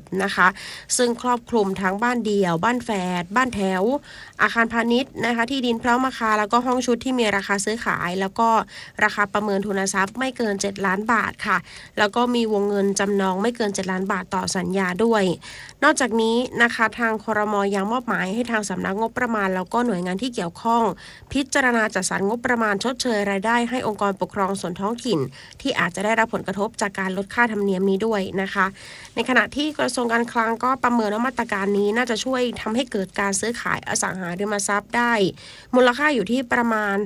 นะคะซึ่งครอบคลุมทั้งบ้านเดี่ยวบ้านแฝดบ้านแถวอาคารพาณิชย์นะคะที่ดินพร้อมอาคารแล้วก็ห้องชุดที่มีราคาซื้อขายแล้วก็ราคาประเมินทุนทรัพย์ไม่เกิน7ล้านบาทค่ะแล้วก็มีวงเงินจำนองไม่เกิน7ล้านบาทต่อสัญญาด้วยนอกจากนี้นะคะทางครม.ยังมอบหมายให้ทางสำนักงบประมาณแล้วก็หน่วยงานที่เกี่ยวข้องพิจารณาจัดสรรงบประมาณชดเชยรายได้ให้องค์กรปกครองส่วนท้องถิ่นที่อาจจะได้รับผลกระทบจากการลดค่าธรรมเนียมนี้ด้วยนะคะในขณะที่กระทรวงการคลังก็ประเมินว่ามาตรการนี้น่าจะช่วยทำให้เกิดการซื้อขายอสังหาริมทรัพย์ได้มูลค่าอยู่ที่ประมาณ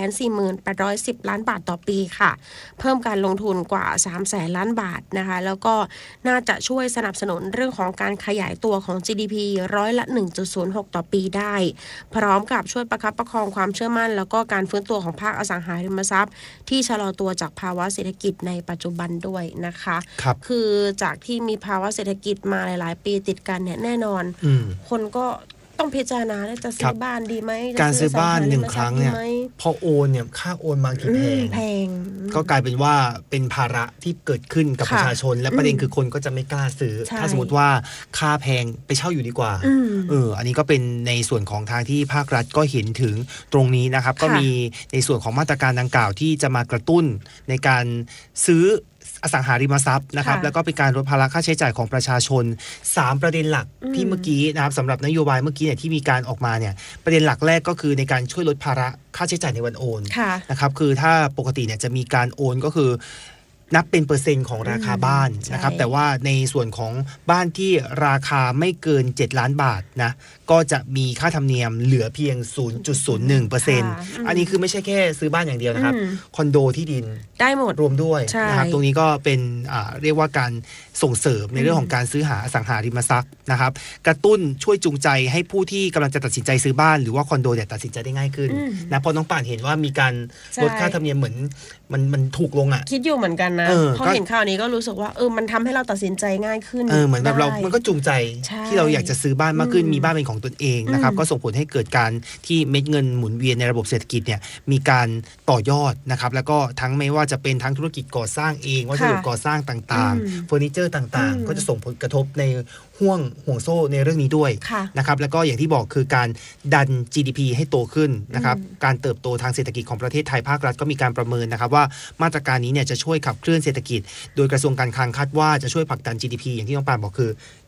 540,810 ล้านบาทต่อปีค่ะเพิ่มการลงทุนกว่า 300,000 ล้านบาทนะคะแล้วก็น่าจะช่วยสนับสนุนเรื่องของการขยายตัวของ GDP ร้อยละ 1.06 ต่อปีได้พร้อมกับช่วยประคับประคองความเชื่อมั่นแล้วก็การฟื้นตัวของภาคอสังหาริมทรัพย์ที่ชะลอตัวจากภาวะเศรษฐกิจในปัจจุบันด้วยนะคะคือจากที่มีภาวะเศรษฐกิจมาหลายๆปีติดกันเนี่ยแน่นอนคนก็ต้องพิจารณาจะซื้อบ้านดีไหมการซื้อบ้าน1ครั้งเนี่ยพอโอนเนี่ยค่าโอนบางทีแพงก็กลายเป็นว่าเป็นภาระที่เกิดขึ้นกับประชาชนและประเด็นคือคนก็จะไม่กล้าซื้อถ้าสมมติว่าค่าแพงไปเช่าอยู่ดีกว่าอันนี้ก็เป็นในส่วนของทางที่ภาครัฐก็เห็นถึงตรงนี้นะครับก็มีในส่วนของมาตรการดังกล่าวที่จะมากระตุ้นในการซื้ออสังหาริมทรัพย์นะครับแล้วก็เป็นการลดภาระค่าใช้จ่ายของประชาชน3ประเด็นหลักที่เมื่อกี้นะครับสำหรับนโยบายเมื่อกี้เนี่ยที่มีการออกมาเนี่ยประเด็นหลักแรกก็คือในการช่วยลดภาระค่าใช้จ่ายในวันโอนนะครับคือถ้าปกติเนี่ยจะมีการโอนก็คือนับเป็นเปอร์เซ็นต์ของราคาบ้านนะครับแต่ว่าในส่วนของบ้านที่ราคาไม่เกิน7ล้านบาทนะก็จะมีค่าธรรมเนียมเหลือเพียง 0.01% อันนี้คือไม่ใช่แค่ซื้อบ้านอย่างเดียวนะครับคอนโดที่ดินได้หมดรวมด้วยนะครับตรงนี้ก็เป็นเรียกว่าการส่งเสริมในเรื่องของการซื้อหาอสังหาริมทรัพย์นะครับกระตุ้นช่วยจูงใจให้ผู้ที่กำลังจะตัดสินใจซื้อบ้านหรือว่าคอนโดเนี่ยตัดสินใจได้ง่ายขึ้นนะเพราะน้องป่านเห็นว่ามีการลดค่าธรรมเนียมเหมือนมันถูกลงอ่ะคิดอยู่เหมือนกันนะพอเห็นข่าวนี้ก็รู้สึกว่ามันทำให้เราตัดสินใจง่ายขึ้นเหมือนแบบเรามันก็จูงใจที่เราอยากจะซื้อบ้านมากขึ้นมีบ้านเป็นของตนเองนะครับก็ส่งผลให้เกิดการที่เม็ดเงินหมุนเวียนในระบบเศรษฐกิจเนี่ยมีการต่อยอดนะครับแล้วก็ทั้งไม่ว่าจะเป็นทั้งธุรกิจก่อสร้างเองวัสดุก่อสร้างต่างๆเฟอร์นิเจอร์ต่างๆก็จะส่งผลกระทบในห่วงโซ่ในเรื่องนี้ด้วยนะครับแล้วก็อย่างที่บอกคือการดัน GDP ให้โตขึ้นนะครับการเติบโตทางเศรษฐกิจของประเทศไทยภาครัฐก็มีการประเมินนะครับว่ามาตรการนี้เนี่ยจะช่วยขับเคลื่อนเศรษฐกิจโดยกระทรวงการคลังคาดว่าจะช่วยผลักดัน GDP อย่างที่น้องปานบอกคือ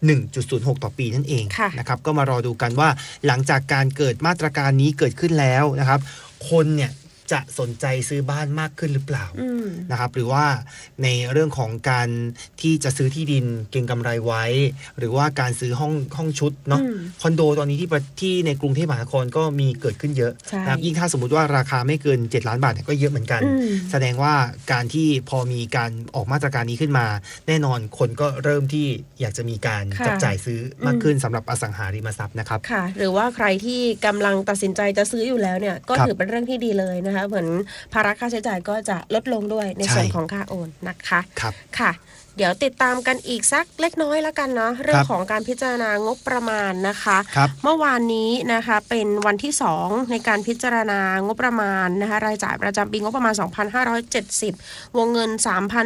1.06 ต่อปีนั่นเองนะครับก็มารอดูกันว่าหลังจากการเกิดมาตรการนี้เกิดขึ้นแล้วนะครับคนเนี่ยจะสนใจซื้อบ้านมากขึ้นหรือเปล่านะครับหรือว่าในเรื่องของการที่จะซื้อที่ดินเก็งกำไรไว้หรือว่าการซื้อห้องชุดเนาะคอนโดตอนนี้ที่ในกรุงเทพมหานครก็มีเกิดขึ้นเยอะนะครับยิ่งถ้าสมมุติว่าราคาไม่เกิน7ล้านบาทเนี่ยก็เยอะเหมือนกันแสดงว่าการที่พอมีการออกมาตรการนี้ขึ้นมาแน่นอนคนก็เริ่มที่อยากจะมีการจับจ่ายซื้อมากขึ้นสำหรับอสังหาริมทรัพย์นะครับค่ะหรือว่าใครที่กำลังตัดสินใจจะซื้ออยู่แล้วเนี่ยก็ถือเป็นเรื่องที่ดีเลยนะคะเหมือนภาระค่าใช้จ่ายก็จะลดลงด้วยในส่วนของค่าโอนนะคะค่ะเดี๋ยวติดตามกันอีกสักเล็กน้อยแล้วกันเนาะเรื่องของการพิจารณางบประมาณนะคะเมื่อวานนี้นะคะเป็นวันที่2ในการพิจารณางบประมาณนะคะรายจ่ายประจำปีงบประมาณ 2570 วงเงิน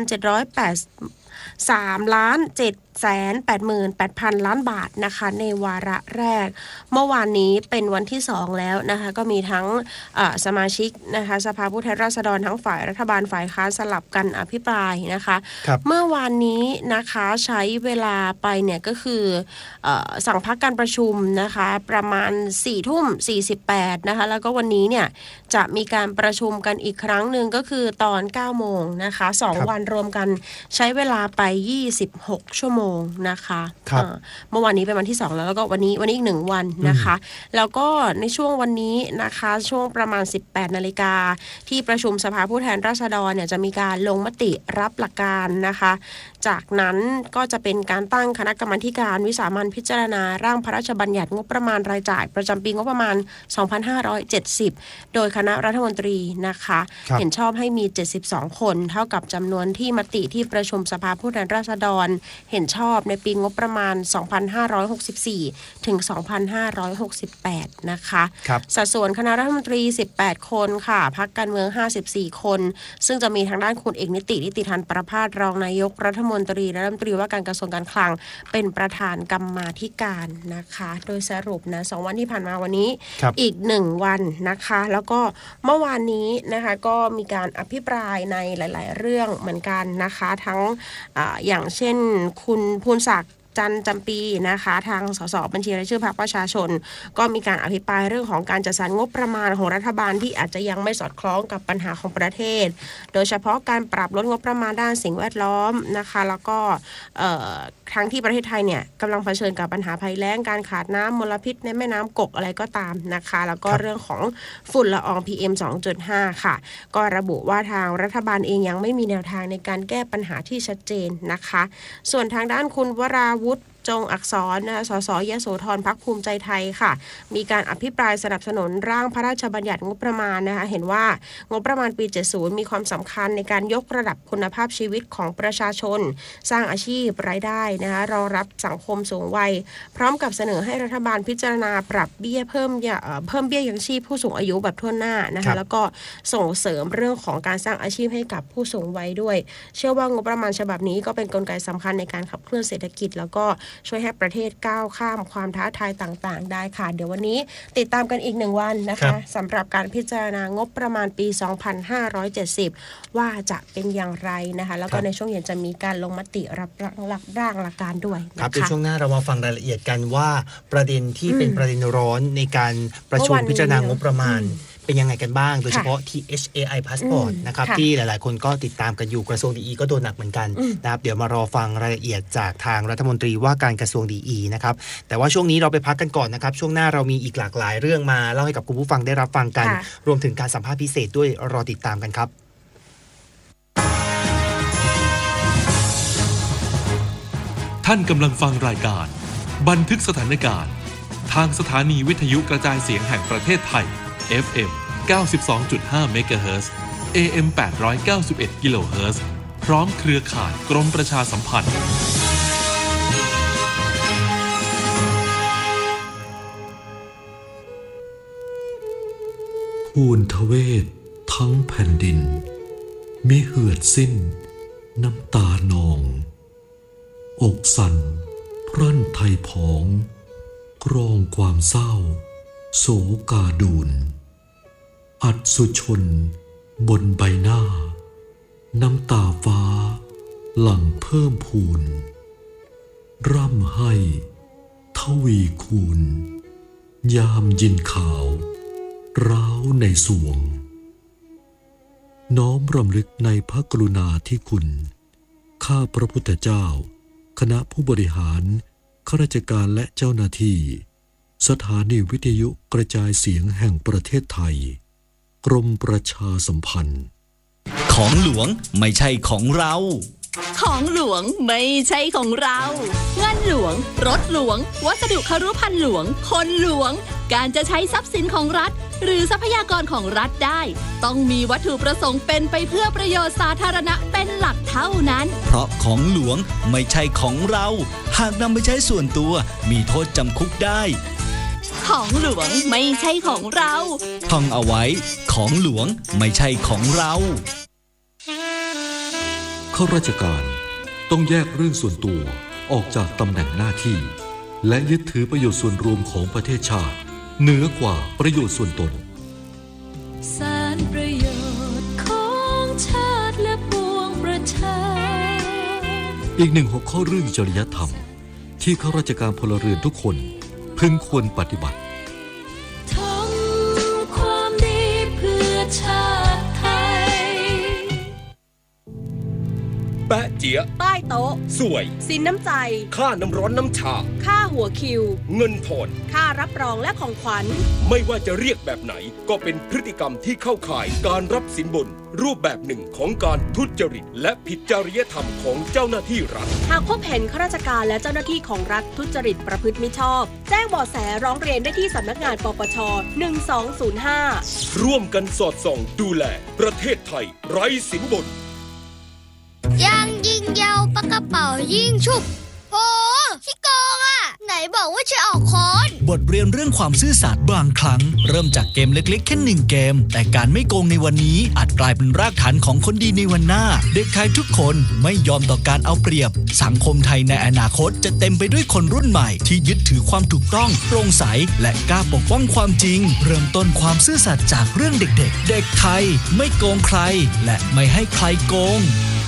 3,788,ล้านบาทนะคะในวาระแรกเมื่อวานนี้เป็นวันที่2แล้วนะคะก็มีทั้งสมาชิกนะคะสภาผู้แทนราษฎรทั้งฝ่ายรัฐบาลฝ่ายค้านสลับกันอภิปรายนะคะเมื่อวานนี้นะคะใช้เวลาไปเนี่ยก็คือสั่งพักการประชุมนะคะประมาณ 4:48 นะคะแล้วก็วันนี้เนี่ยจะมีการประชุมกันอีกครั้งหนึ่งก็คือตอน 9 โมงนะคะ2วันรวมกันใช้เวลาไป26ชั่วโมงนะคะเมื่อวานนี้เป็นวันที่2แล้วก็วันนี้อีก1วันนะคะแล้วก็ในช่วงวันนี้นะคะช่วงประมาณ 18 นาฬิกาที่ประชุมสภาผู้แทนราษฎรเนี่ยจะมีการลงมติรับหลักการนะคะจากนั้นก็จะเป็นการตั้งคณะกรรมาการวิสามัญพิจารณาร่างพระราชบัญญัติงบประมาณรายจ่ายประจำปีงบประมาณ 2570 โดยคณะรัฐมนตรีนะคะเห็นชอบให้มี72คนเท่ากับจำนวนที่มติที่ประชุมสภาผู้แทนราษฎรเห็นชอบในปีงบประมาณ 2564 ถึง 2568 นะคะสัดส่วนคณะรัฐมนตรี18คนค่ะพรรคการเมือง54คนซึ่งจะมีทางด้านคุณเอกนิติพันธ์ประภาสรองนายกรัฐมมนตรีและรัฐมนตรีว่าการกระทรวงการคลังเป็นประธานกรรมาธิการนะคะโดยสรุปนะ2 วันที่ผ่านมาวันนี้อีก1 วันนะคะแล้วก็เมื่อวานนี้นะคะก็มีการอภิปรายในหลายๆเรื่องเหมือนกันนะคะทั้งอย่างเช่นคุณภูนศักดิ์จันจำปีนะคะทางสสบัญชีรายชื่อพรรคประชาชนก็มีการอภิปรายเรื่องของการจัดสรรงบประมาณของรัฐบาลที่อาจจะยังไม่สอดคล้องกับปัญหาของประเทศโดยเฉพาะการปรับลดงบประมาณด้านสิ่งแวดล้อมนะคะแล้วก็ทั้งที่ประเทศไทยเนี่ยกำลังเผชิญกับปัญหาภัยแล้งการขาดน้ำมลพิษในแม่น้ำกกอะไรก็ตามนะคะแล้วก็เรื่องของฝุ่นละออง PM 2.5 ค่ะก็ระบุว่าทางรัฐบาลเองยังไม่มีแนวทางในการแก้ปัญหาที่ชัดเจนนะคะส่วนทางด้านคุณวราวุฒิจงอักษรนะคะสสยโสธรพรรคภูมิใจไทยค่ะมีการอภิปรายสนับสนุนร่างพระราชบัญญัติงบประมาณนะคะเห็นว่างบประมาณปี 70 มีความสำคัญในการยกระดับคุณภาพชีวิตของประชาชนสร้างอาชีพรายได้นะคะรองรับสังคมสูงวัยพร้อมกับเสนอให้รัฐบาลพิจารณาปรับเบี้ยเพิ่มเบี้ยยังชีพผู้สูงอายุแบบทั่วหน้านะคะแล้วก็ส่งเสริมเรื่องของการสร้างอาชีพให้กับผู้สูงวัยด้วยเชื่อว่างบประมาณฉบับนี้ก็เป็นกลไกสำคัญในการขับเคลื่อนเศรษฐกิจแล้วก็ช่วยให้ประเทศก้าวข้ามความท้าทายต่างๆได้ค่ะเดี๋ยววันนี้ติดตามกันอีก1 วันนะคะสำหรับการพิจารณางบประมาณปี 2570 ว่าจะเป็นอย่างไรนะคะแล้วก็ในช่วงเย็นจะมีการลงมติรับร่างหลักการด้วยนะคะครับในช่วงหน้าเรามาฟังรายละเอียดกันว่าประเด็นที่เป็นประเด็นร้อนในการประชุมพิจารณางบประมาณเป็นยังไงกันบ้างโดยเฉพาะ THAI Passport นะครับที่หลายๆคนก็ติดตามกันอยู่กระทรวงดีก็โดนหนักเหมือนกันนะครับเดี๋ยวมารอฟังรายละเอียดจากทางรัฐมนตรีว่าการกระทรวงดีนะครับแต่ว่าช่วงนี้เราไปพักกันก่อนนะครับช่วงหน้าเรามีอีกหลากหลายเรื่องมาเล่าให้กับคุณผู้ฟังได้รับฟังกันรวมถึงการสัมภาษณ์พิเศษด้วยรอติดตามกันครับท่านกำลังฟังรายการบันทึกสถานการณ์ทางสถานีวิทยุกระจายเสียงแห่งประเทศไทยFM 92.5 เมกะเฮิรตซ์ AM 891 กิโลเฮิรตซ์พร้อมเครือข่ายกรมประชาสัมพันธ์ภูนทเวศทั้งแผ่นดินมิเหือดสิ้นน้ำตานองอกสั่นพรั่นไทยผองกรองความเศร้าโศกาดูนอัศชนบนใบหน้าน้ำตาฟ้าหลั่งเพิ่มพูนร่ำให้ทวีคูณยามยินข่าวร้าวในสวงน้อมรำลึกในพระกรุณาธิคุณข้าพระพุทธเจ้าคณะผู้บริหารข้าราชการและเจ้าหน้าที่สถานีวิทยุกระจายเสียงแห่งประเทศไทยกรมประชาสัมพันธ์ของหลวงไม่ใช่ของเราของหลวงไม่ใช่ของเราเงินหลวงรถหลวงวัสดุคฤภัณฑ์หลวงคนหลวงการจะใช้ทรัพย์สินของรัฐหรือทรัพยากรของรัฐได้ต้องมีวัตถุประสงค์เป็นไปเพื่อประโยชน์สาธารณะเป็นหลักเท่านั้นเพราะของหลวงไม่ใช่ของเราหากนำไปใช้ส่วนตัวมีโทษจำคุกได้ของหลวงไม่ใช่ของเราท่องเอาไว้ของหลวงไม่ใช่ของเราข้าราชการต้องแยกเรื่องส่วนตัวออกจากตำแหน่งหน้าที่และยึดถือประโยชน์ส่วนรวมของประเทศชาติเหนือกว่าประโยชน์ส่วนตนสารประโยชน์ของชาติและปวงประชาอีกหนึ่งหัวข้อเรื่องจริยธรรมที่ข้าราชการพลเรือนทุกคนพึงควรปฏิบัติทำความดีเพื่อชาติไทยแปะเจี๊ยใต้โต๊ะสวยสินน้ำใจค่าน้ำร้อนน้ำชาค่าหัวคิวเงินทอนค่ารับรองและของขวัญไม่ว่าจะเรียกแบบไหนก็เป็นพฤติกรรมที่เข้าข่ายการรับสินบนรูปแบบหนึ่งของการทุจริตและผิดจริยธรรมของเจ้าหน้าที่รัฐหากพบเห็นข้าราชการและเจ้าหน้าที่ของรัฐทุจริตประพฤติมิชอบแจ้งเบาะแสร้องเรียนได้ที่สำนักงานปปช1205 ร่วมกันสอดส่องดูแลประเทศไทยไร้สินบนยังยิงยาวปากกระเป๋ายิงฉุบโอ้ขี้โกงอ่ะไหนบอกว่าจะออกค้อนบทเรียนเรื่องความซื่อสัตย์บางครั้งเริ่มจากเกมเล็กๆแค่1เกมแต่การไม่โกงในวันนี้อาจกลายเป็นรากฐานของคนดีในวันหน้าเด็กไทยทุกคนไม่ยอมต่อการเอาเปรียบสังคมไทยในอนาคตจะเต็มไปด้วยคนรุ่นใหม่ที่ยึดถือความถูกต้องโปร่งใสและกล้าปกป้องความจริงเริ่มต้นความซื่อสัตย์จากเรื่องเด็กๆเด็กไทยไม่โกงใครและไม่ให้ใครโกง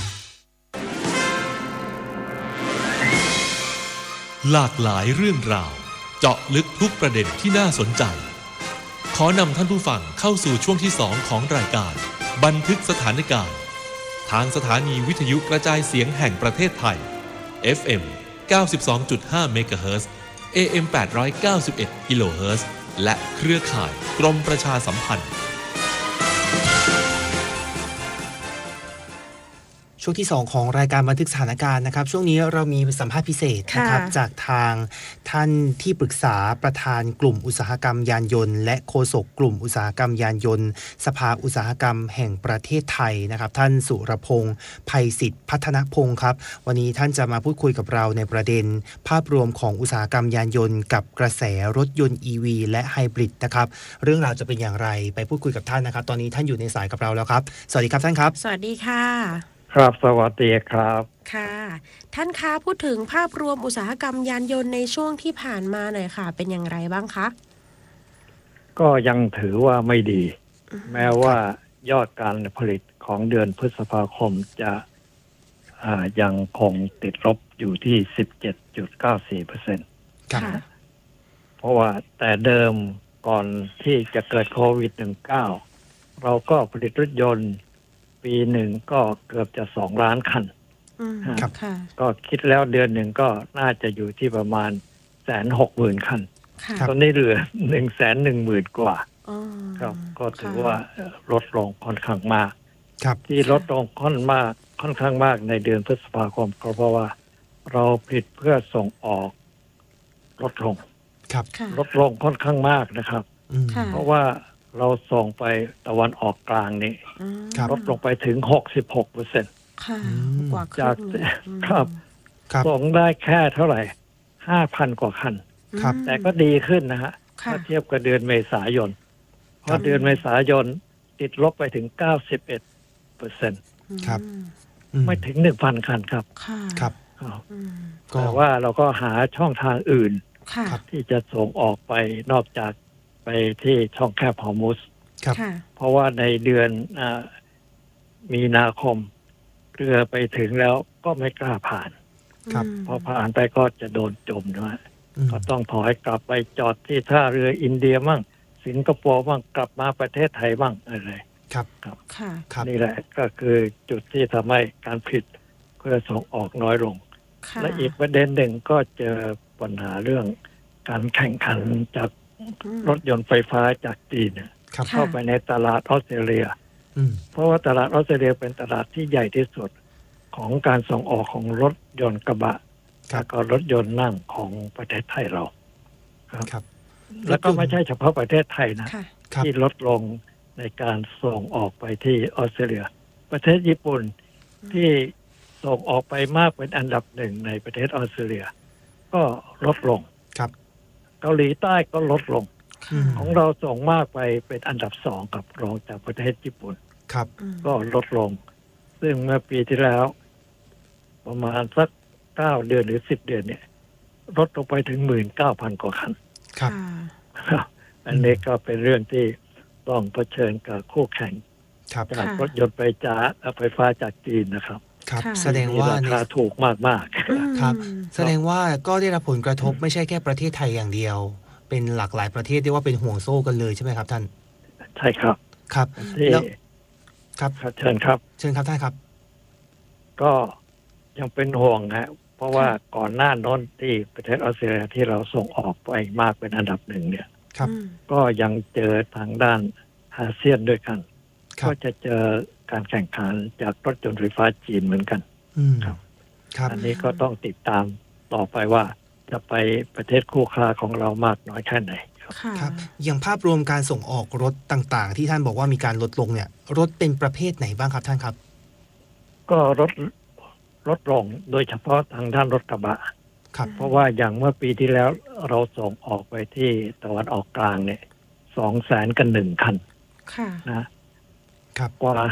หลากหลายเรื่องราวเจาะลึกทุกประเด็นที่น่าสนใจขอนำท่านผู้ฟังเข้าสู่ช่วงที่2ของรายการบันทึกสถานการณ์ทางสถานีวิทยุกระจายเสียงแห่งประเทศไทย FM 92.5 เมกะเฮิรตซ์ AM 891 กิโลเฮิรตซ์และเครือข่ายกรมประชาสัมพันธ์ช่วงที่2ของรายการบันทึกสถานการณ์นะครับช่วงนี้เรามีสัมภาษณ์พิเศษนะครับจากทางท่านที่ปรึกษาประธานกลุ่มอุตสาหกรรมยานยนต์และโฆษกกลุ่มอุตสาหกรรมยานยนต์สภาอุตสาหกรรมแห่งประเทศไทยนะครับท่านสุรพงษ์ไพศิษฐ์พัฒนพงศ์ครับวันนี้ท่านจะมาพูดคุยกับเราในประเด็นภาพรวมของอุตสาหกรรมยานยนต์กับกระแสรถยนต์ EV และไฮบริดนะครับเรื่องราวจะเป็นอย่างไรไปพูดคุยกับท่านนะครับตอนนี้ท่านอยู่ในสายกับเราแล้วครับสวัสดีครับท่านครับสวัสดีค่ะครับสวัสดีครับค่ะท่านคะพูดถึงภาพรวมอุตสาหกรรมยานยนต์ในช่วงที่ผ่านมาหน่อยค่ะเป็นอย่างไรบ้างคะก็ยังถือว่าไม่ดีแม้ว่ายอดการผลิตของเดือนพฤษภาคมจะยังคงติดลบอยู่ที่ 17.94% ครับเพราะว่าแต่เดิมก่อนที่จะเกิดโควิด -19 เราก็ผลิตรถยนต์ปีหนึ่งก็เกือบจะ2 ล้านคันก็คิดแล้วเดือนหนึ่งก็น่าจะอยู่ที่ประมาณ 160,000 คันตอนนี้เหลือ 110,000 กว่าครับก็ถือว่าลดลงค่อนข้างมากที่ลดลงค่อนข้างมากในเดือนพฤษภาคมก็เพราะว่าเราผลิตเพื่อส่งออกลดลงค่อนข้างมากนะครับเพราะว่าเราส่งไปตะวันออกกลางนี่ลดลงไปถึง 66% จากครับส่งได้แค่เท่าไหร่ 5,000 กว่าคันแต่ก็ดีขึ้นนะฮะถ้าเทียบกับเดือนเมษายนเพราะเดือนเมษายนติดลบไปถึง 91% ครับไม่ถึง 1,000 คันครับครับแต่ว่าเราก็หาช่องทางอื่นที่จะส่งออกไปนอกจากไปที่ช่องแคบฮอร์มุสเพราะว่าในเดือนมีนาคมเรือไปถึงแล้วก็ไม่กล้าผ่านพอผ่านไปก็จะโดนจมนะก็ต้องถอยกลับไปจอดที่ท่าเรืออินเดียบ้างสิงคโปร์บ้างกลับมาประเทศไทยบ้างอะไรครับนี่แหละก็คือจุดที่ทำให้การผลิตเพื่อส่งออกน้อยลงและอีกประเด็นหนึ่งก็เจอปัญหาเรื่องการแข่งขันจากรถยนต์ไฟฟ้าจากจีนเข้าไปในตลาดออสเตรเลียเพราะว่าตลาดออสเตรเลียเป็นตลาดที่ใหญ่ที่สุดของการส่งออกของรถยนต์กระบะแล้วก็รถยนต์นั่งของประเทศไทยเราครับแล้วก็ไม่ใช่เฉพาะประเทศไทยนะที่ลดลงในการส่งออกไปที่ออสเตรเลียประเทศญี่ปุ่นที่ส่งออกไปมากเป็นอันดับ1ในประเทศออสเตรเลียก็ลดลงเกาหลีใต้ก็ลดลงของเราส่งมากไปเป็นอันดับ2กับรองจากประเทศญี่ปุ่นก็ลดลงซึ่งเมื่อปีที่แล้วประมาณสัก9 เดือนหรือ10 เดือนเนี่ยลดลงไปถึง 19,000 กว่าคันอันนี้ก็เป็นเรื่องที่ต้องเผชิญกับคู่แข่งจากรถยนต์ไฟฟ้าจากจีนนะครับแสดงว่าราคาถูกมากๆครับแสดงว่าก็ได้รับผลกระทบไม่ใช่แค่ประเทศไทยอย่างเดียวเป็นหลากหลายประเทศเรียกว่าเป็นห่วงโซ่กันเลยใช่ไหมครับท่านใช่ครับครับแล้วครับเชิญครับท่านครับก็ยังเป็นห่วงฮะเพราะว่าก่อนหน้านั้นที่ประเทศออสเตรเลียที่เราส่งออกไปมากเป็นอันดับ1เนี่ยก็ยังเจอทางด้านอาเซียนด้วยกันก็จะเจอการแข่งขันจากรถยนต์ไฟฟ้าจีนเหมือนกันครับอันนี้ก็ต้องติดตามต่อไปว่าจะไปประเทศคู่ค้าของเรามากน้อยแค่ไหนครับอย่างภาพรวมการส่งออกรถต่างๆที่ท่านบอกว่ามีการลดลงเนี่ยรถเป็นประเภทไหนบ้างครับท่านครับก็ลดลงโดยเฉพาะทางด้านรถกระบะครับเพราะว่าอย่างเมื่อปีที่แล้วเราส่งออกไปที่ตะวันออกกลางเนี่ย200,001 คันค่ะนะครับ กว่า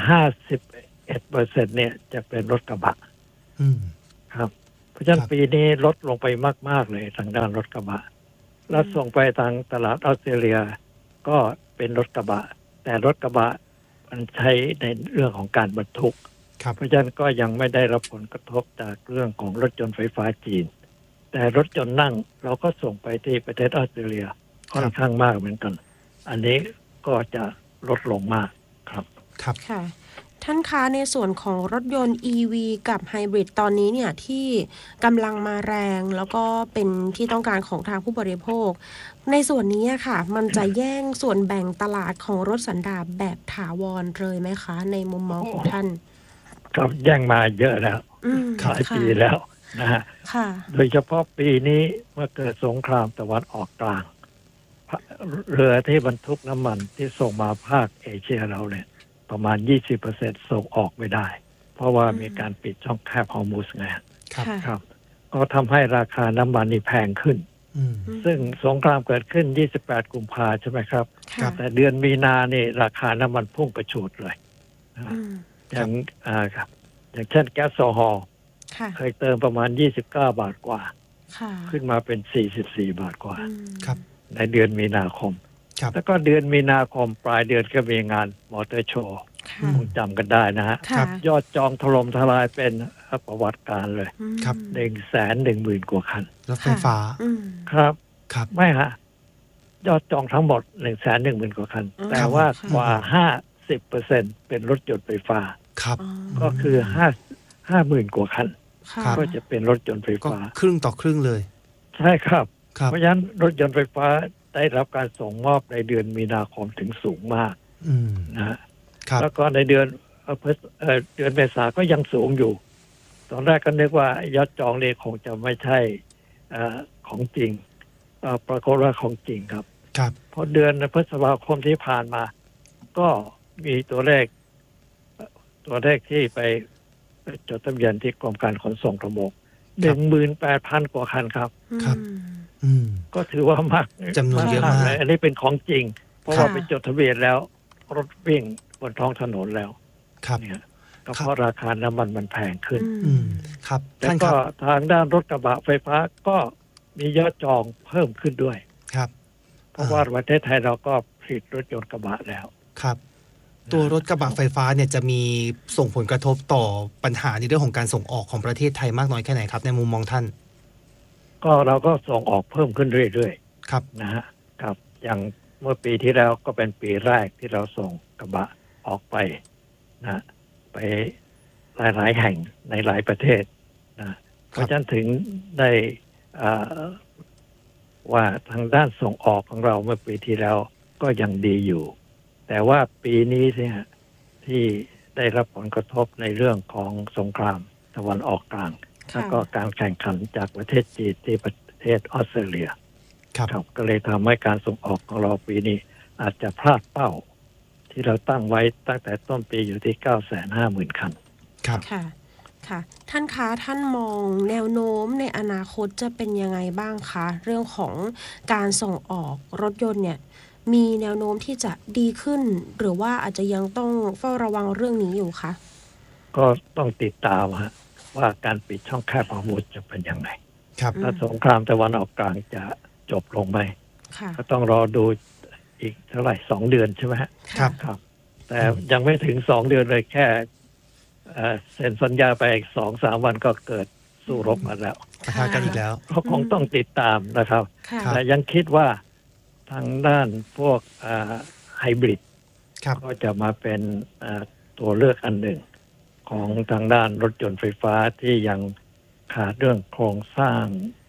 51% เนี่ยจะเป็นรถกระบะอืมครับ เพราะฉะนั้นครับปีนี้ลดลงไปมากๆเลยทางด้านรถกระบะ แล้วส่งไปทางตลาดออสเตรเลียก็เป็นรถกระบะ แต่รถกระบะมันใช้ในเรื่องของการบรรทุกครับเพราะฉะนั้นก็ยังไม่ได้รับผลกระทบจากเรื่องของรถยนต์ไฟฟ้าจีน แต่รถยนต์นั่งเราก็ส่งไปที่ประเทศออสเตรเลียค่อนข้างมากเหมือนกัน อันนี้ก็จะลดลงมากครับครับค่ะ ท่านคะในส่วนของรถยนต์ EV กับไฮบริดตอนนี้เนี่ยที่กำลังมาแรงแล้วก็เป็นที่ต้องการของทางผู้บริโภค ในส่วนนี้ค่ะ มันจะแย่งส่วนแบ่งตลาดของรถสันดาปแบบถาวรเลยไหมคะ ในมุมมองของท่านครับแย่งมาเยอะแล้วอืมหลายปีแล้วนะฮะค่ะโดยเฉพาะปีนี้เมื่อเกิดสงครามตะวันออกกลางเรือที่บรรทุกน้ำมันที่ส่งมาภาคเอเชียเราเนี่ยประมาณ 20% ส่งออกไม่ได้ เพราะว่ามีการปิดช่องแคบฮอร์มุสไงครับค่ะครับ ก็ทำให้ราคาน้ำมันนี่แพงขึ้นอืมซึ่งสงครามเกิดขึ้น 28 กุมภาใช่ไหมครับค่ะแต่เดือนมีนานี่ราคาน้ำมันพุ่งกระฉูดเลยนะอืมอย่างครับอย่างเช่นแก๊สโซฮอล์ค่ะเคยเติมประมาณ 29 บาทกว่าค่ะขึ้นมาเป็น 44 บาทกว่าอืมครับในเดือนมีนาคมครับแล้วก็เดือนมีนาคมปลายเดือนก็มีงานมอเตอร์โชว์ค่ะคงจำกันได้นะฮะค่ะยอดจองถล่มทลายเป็นประวัติการเลยอืมครับ 110,000 กว่าคันรถไฟฟ้าอืมครับครับไม่ฮะ ยอดจองทั้งหมด 110,000 กว่าคันอืมแต่ว่าค่ะกว่า 50% เป็นรถยนต์ไฟฟ้าครับอ๋อก็คือ50,000 กว่าคันค่ะครับก็จะเป็นรถยนต์ไฟก็ฟ้าครึ่งต่อครึ่งเลยใช่ครับครับเพราะฉะนั้นรถยนต์ไฟฟ้าได้รับการส่งมอบในเดือนมีนาคมถึงสูงมากอืมนะฮะครับแล้วก็ในเดือนเดือนเมษาก็ยังสูงอยู่ ตอนแรกก็นึกว่ายอดจองนี่คงจะไม่ใช่ของจริงปรากฏว่าของจริงครับครับเพราะเดือนพฤษภาคมที่ผ่านมา ก็มีตัวเลขที่ไปจดทะเบียนที่กรมการขนส่งทางบก 18,000 กว่าคันครับครับ อืมก็ถือว่ามากจำนวนเยอะมากเลยอันนี้เป็นของจริง เพราะค่ะว่าไปจดทะเบียนแล้ว รถวิ่งบนท้องถนนแล้วครับเนี่ยก็เพราะราคาน้ำมันมันแพงขึ้นอืม ครับแล้วท่านคก็รับทางด้านรถกระบะไฟฟ้าก็มียอดจองเพิ่มขึ้นด้วยครับเพราะว่าประเทศไทยเราก็ผลิตรถยนต์กระบะแล้วครับ ตัวรถกระบะไฟฟ้าเนี่ยจะมีส่งผลกระทบต่อปัญหาในเรื่องของการส่งออกของประเทศไทยมากน้อยแค่ไหนครับ ในมุมมองท่านก็เราก็ส่งออกเพิ่มขึ้นเรื่อยครับๆนะฮะครับอย่างเมื่อปีที่แล้วก็เป็นปีแรกที่เราส่งกระบะออกไปนะไปหลายๆแห่งในหลายประเทศนะเพราะฉะนั้นถึงได้ว่าทางด้านส่งออกของเราเมื่อปีที่แล้วก็ยังดีอยู่ แต่ว่าปีนี้เนี่ยที่ได้รับผลกระทบในเรื่องของสงครามตะวันออกกลางค่ะแล้วก็การแข่งขันจากประเทศจีนที่ประเทศออสเตรเลียครับครับก็เลยทำให้การส่งออกของเราปีนี้อาจจะพลาดเป้า ที่เราตั้งไว้ตั้งแต่ต้นปีอยู่ที่ 950,000 คันครับค่ะ ค่ะ ท่านคะท่านมองแนวโน้มในอนาคตจะเป็นยังไงบ้างคะ เรื่องของการส่งออกรถยนต์เนี่ย มีแนวโน้มที่จะดีขึ้น หรือว่าอาจจะยังต้องเฝ้าระวังเรื่องนี้อยู่คะก็ต้องติดตามฮะว่าการปิดช่องแคบฮอร์มุสจะเป็นยังไงครับอืมถ้าสงครามตะวันออกกลางจะจบลงไหมค่ะก็ต้องรอดูอีกเท่าไหร่2 เดือนใช่ไหมฮะครับครับ แต่ยังไม่ถึง2 เดือนเลยแค่เซ็นสัญญาไปอีก 2-3 วันก็เกิดสู้รบมาแล้วปะทะกันอีกแล้วก็คงต้องติดตามนะครับค่ะครับแต่ยังคิดว่าทางด้านพวกไฮบริดครับก็จะมาเป็นตัวเลือกอันหนึ่งของทางด้านรถยนต์ไฟฟ้าที่ยังขาดเรื่องโครงสร้าง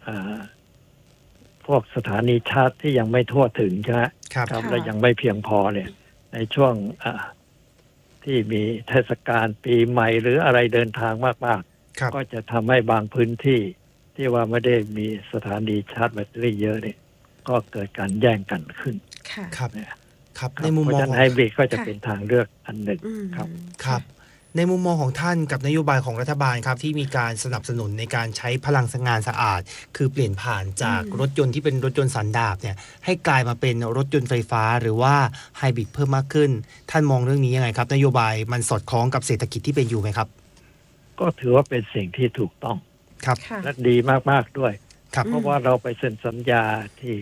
พวกสถานีชาร์จที่ยังไม่ทั่วถึงใช่ไหมครับครับค่ะและยังไม่เพียงพอเนี่ย ในช่วงที่มีเทศกาลปีใหม่หรืออะไรเดินทางมากครับๆ ก็จะทำให้บางพื้นที่ที่ว่าไม่ได้มีสถานีชาร์จแบตเตอรี่เยอะเนี่ยก็เกิดการแย่งกันขึ้นค่ะครับเนี่ยครับครับในมุมเพราะมองฉะนั้นของไฮบริดก็จะค่ะเป็นทางเลือกอันหนึ่งอืมครับครับในมุมมองของท่านกับนโยบายของรัฐบาลครับที่มีการสนับสนุนในการใช้พลังงานสะอาดคือเปลี่ยนผ่านจากรถยนต์ที่เป็นรถยนต์สันดาปเนี่ยให้กลายมาเป็นรถยนต์ไฟฟ้าหรือว่าไฮบริดเพิ่มมากขึ้นท่านมองเรื่องนี้ยังไงครับนโยบายมันสอดคล้องกับเศรษฐกิจที่เป็นอยู่ไหมครับก็ถือว่าเป็นสิ่งที่ถูกต้องครับและดีมากๆด้วยเพราะว่าเราไปเซ็นสัญญาที่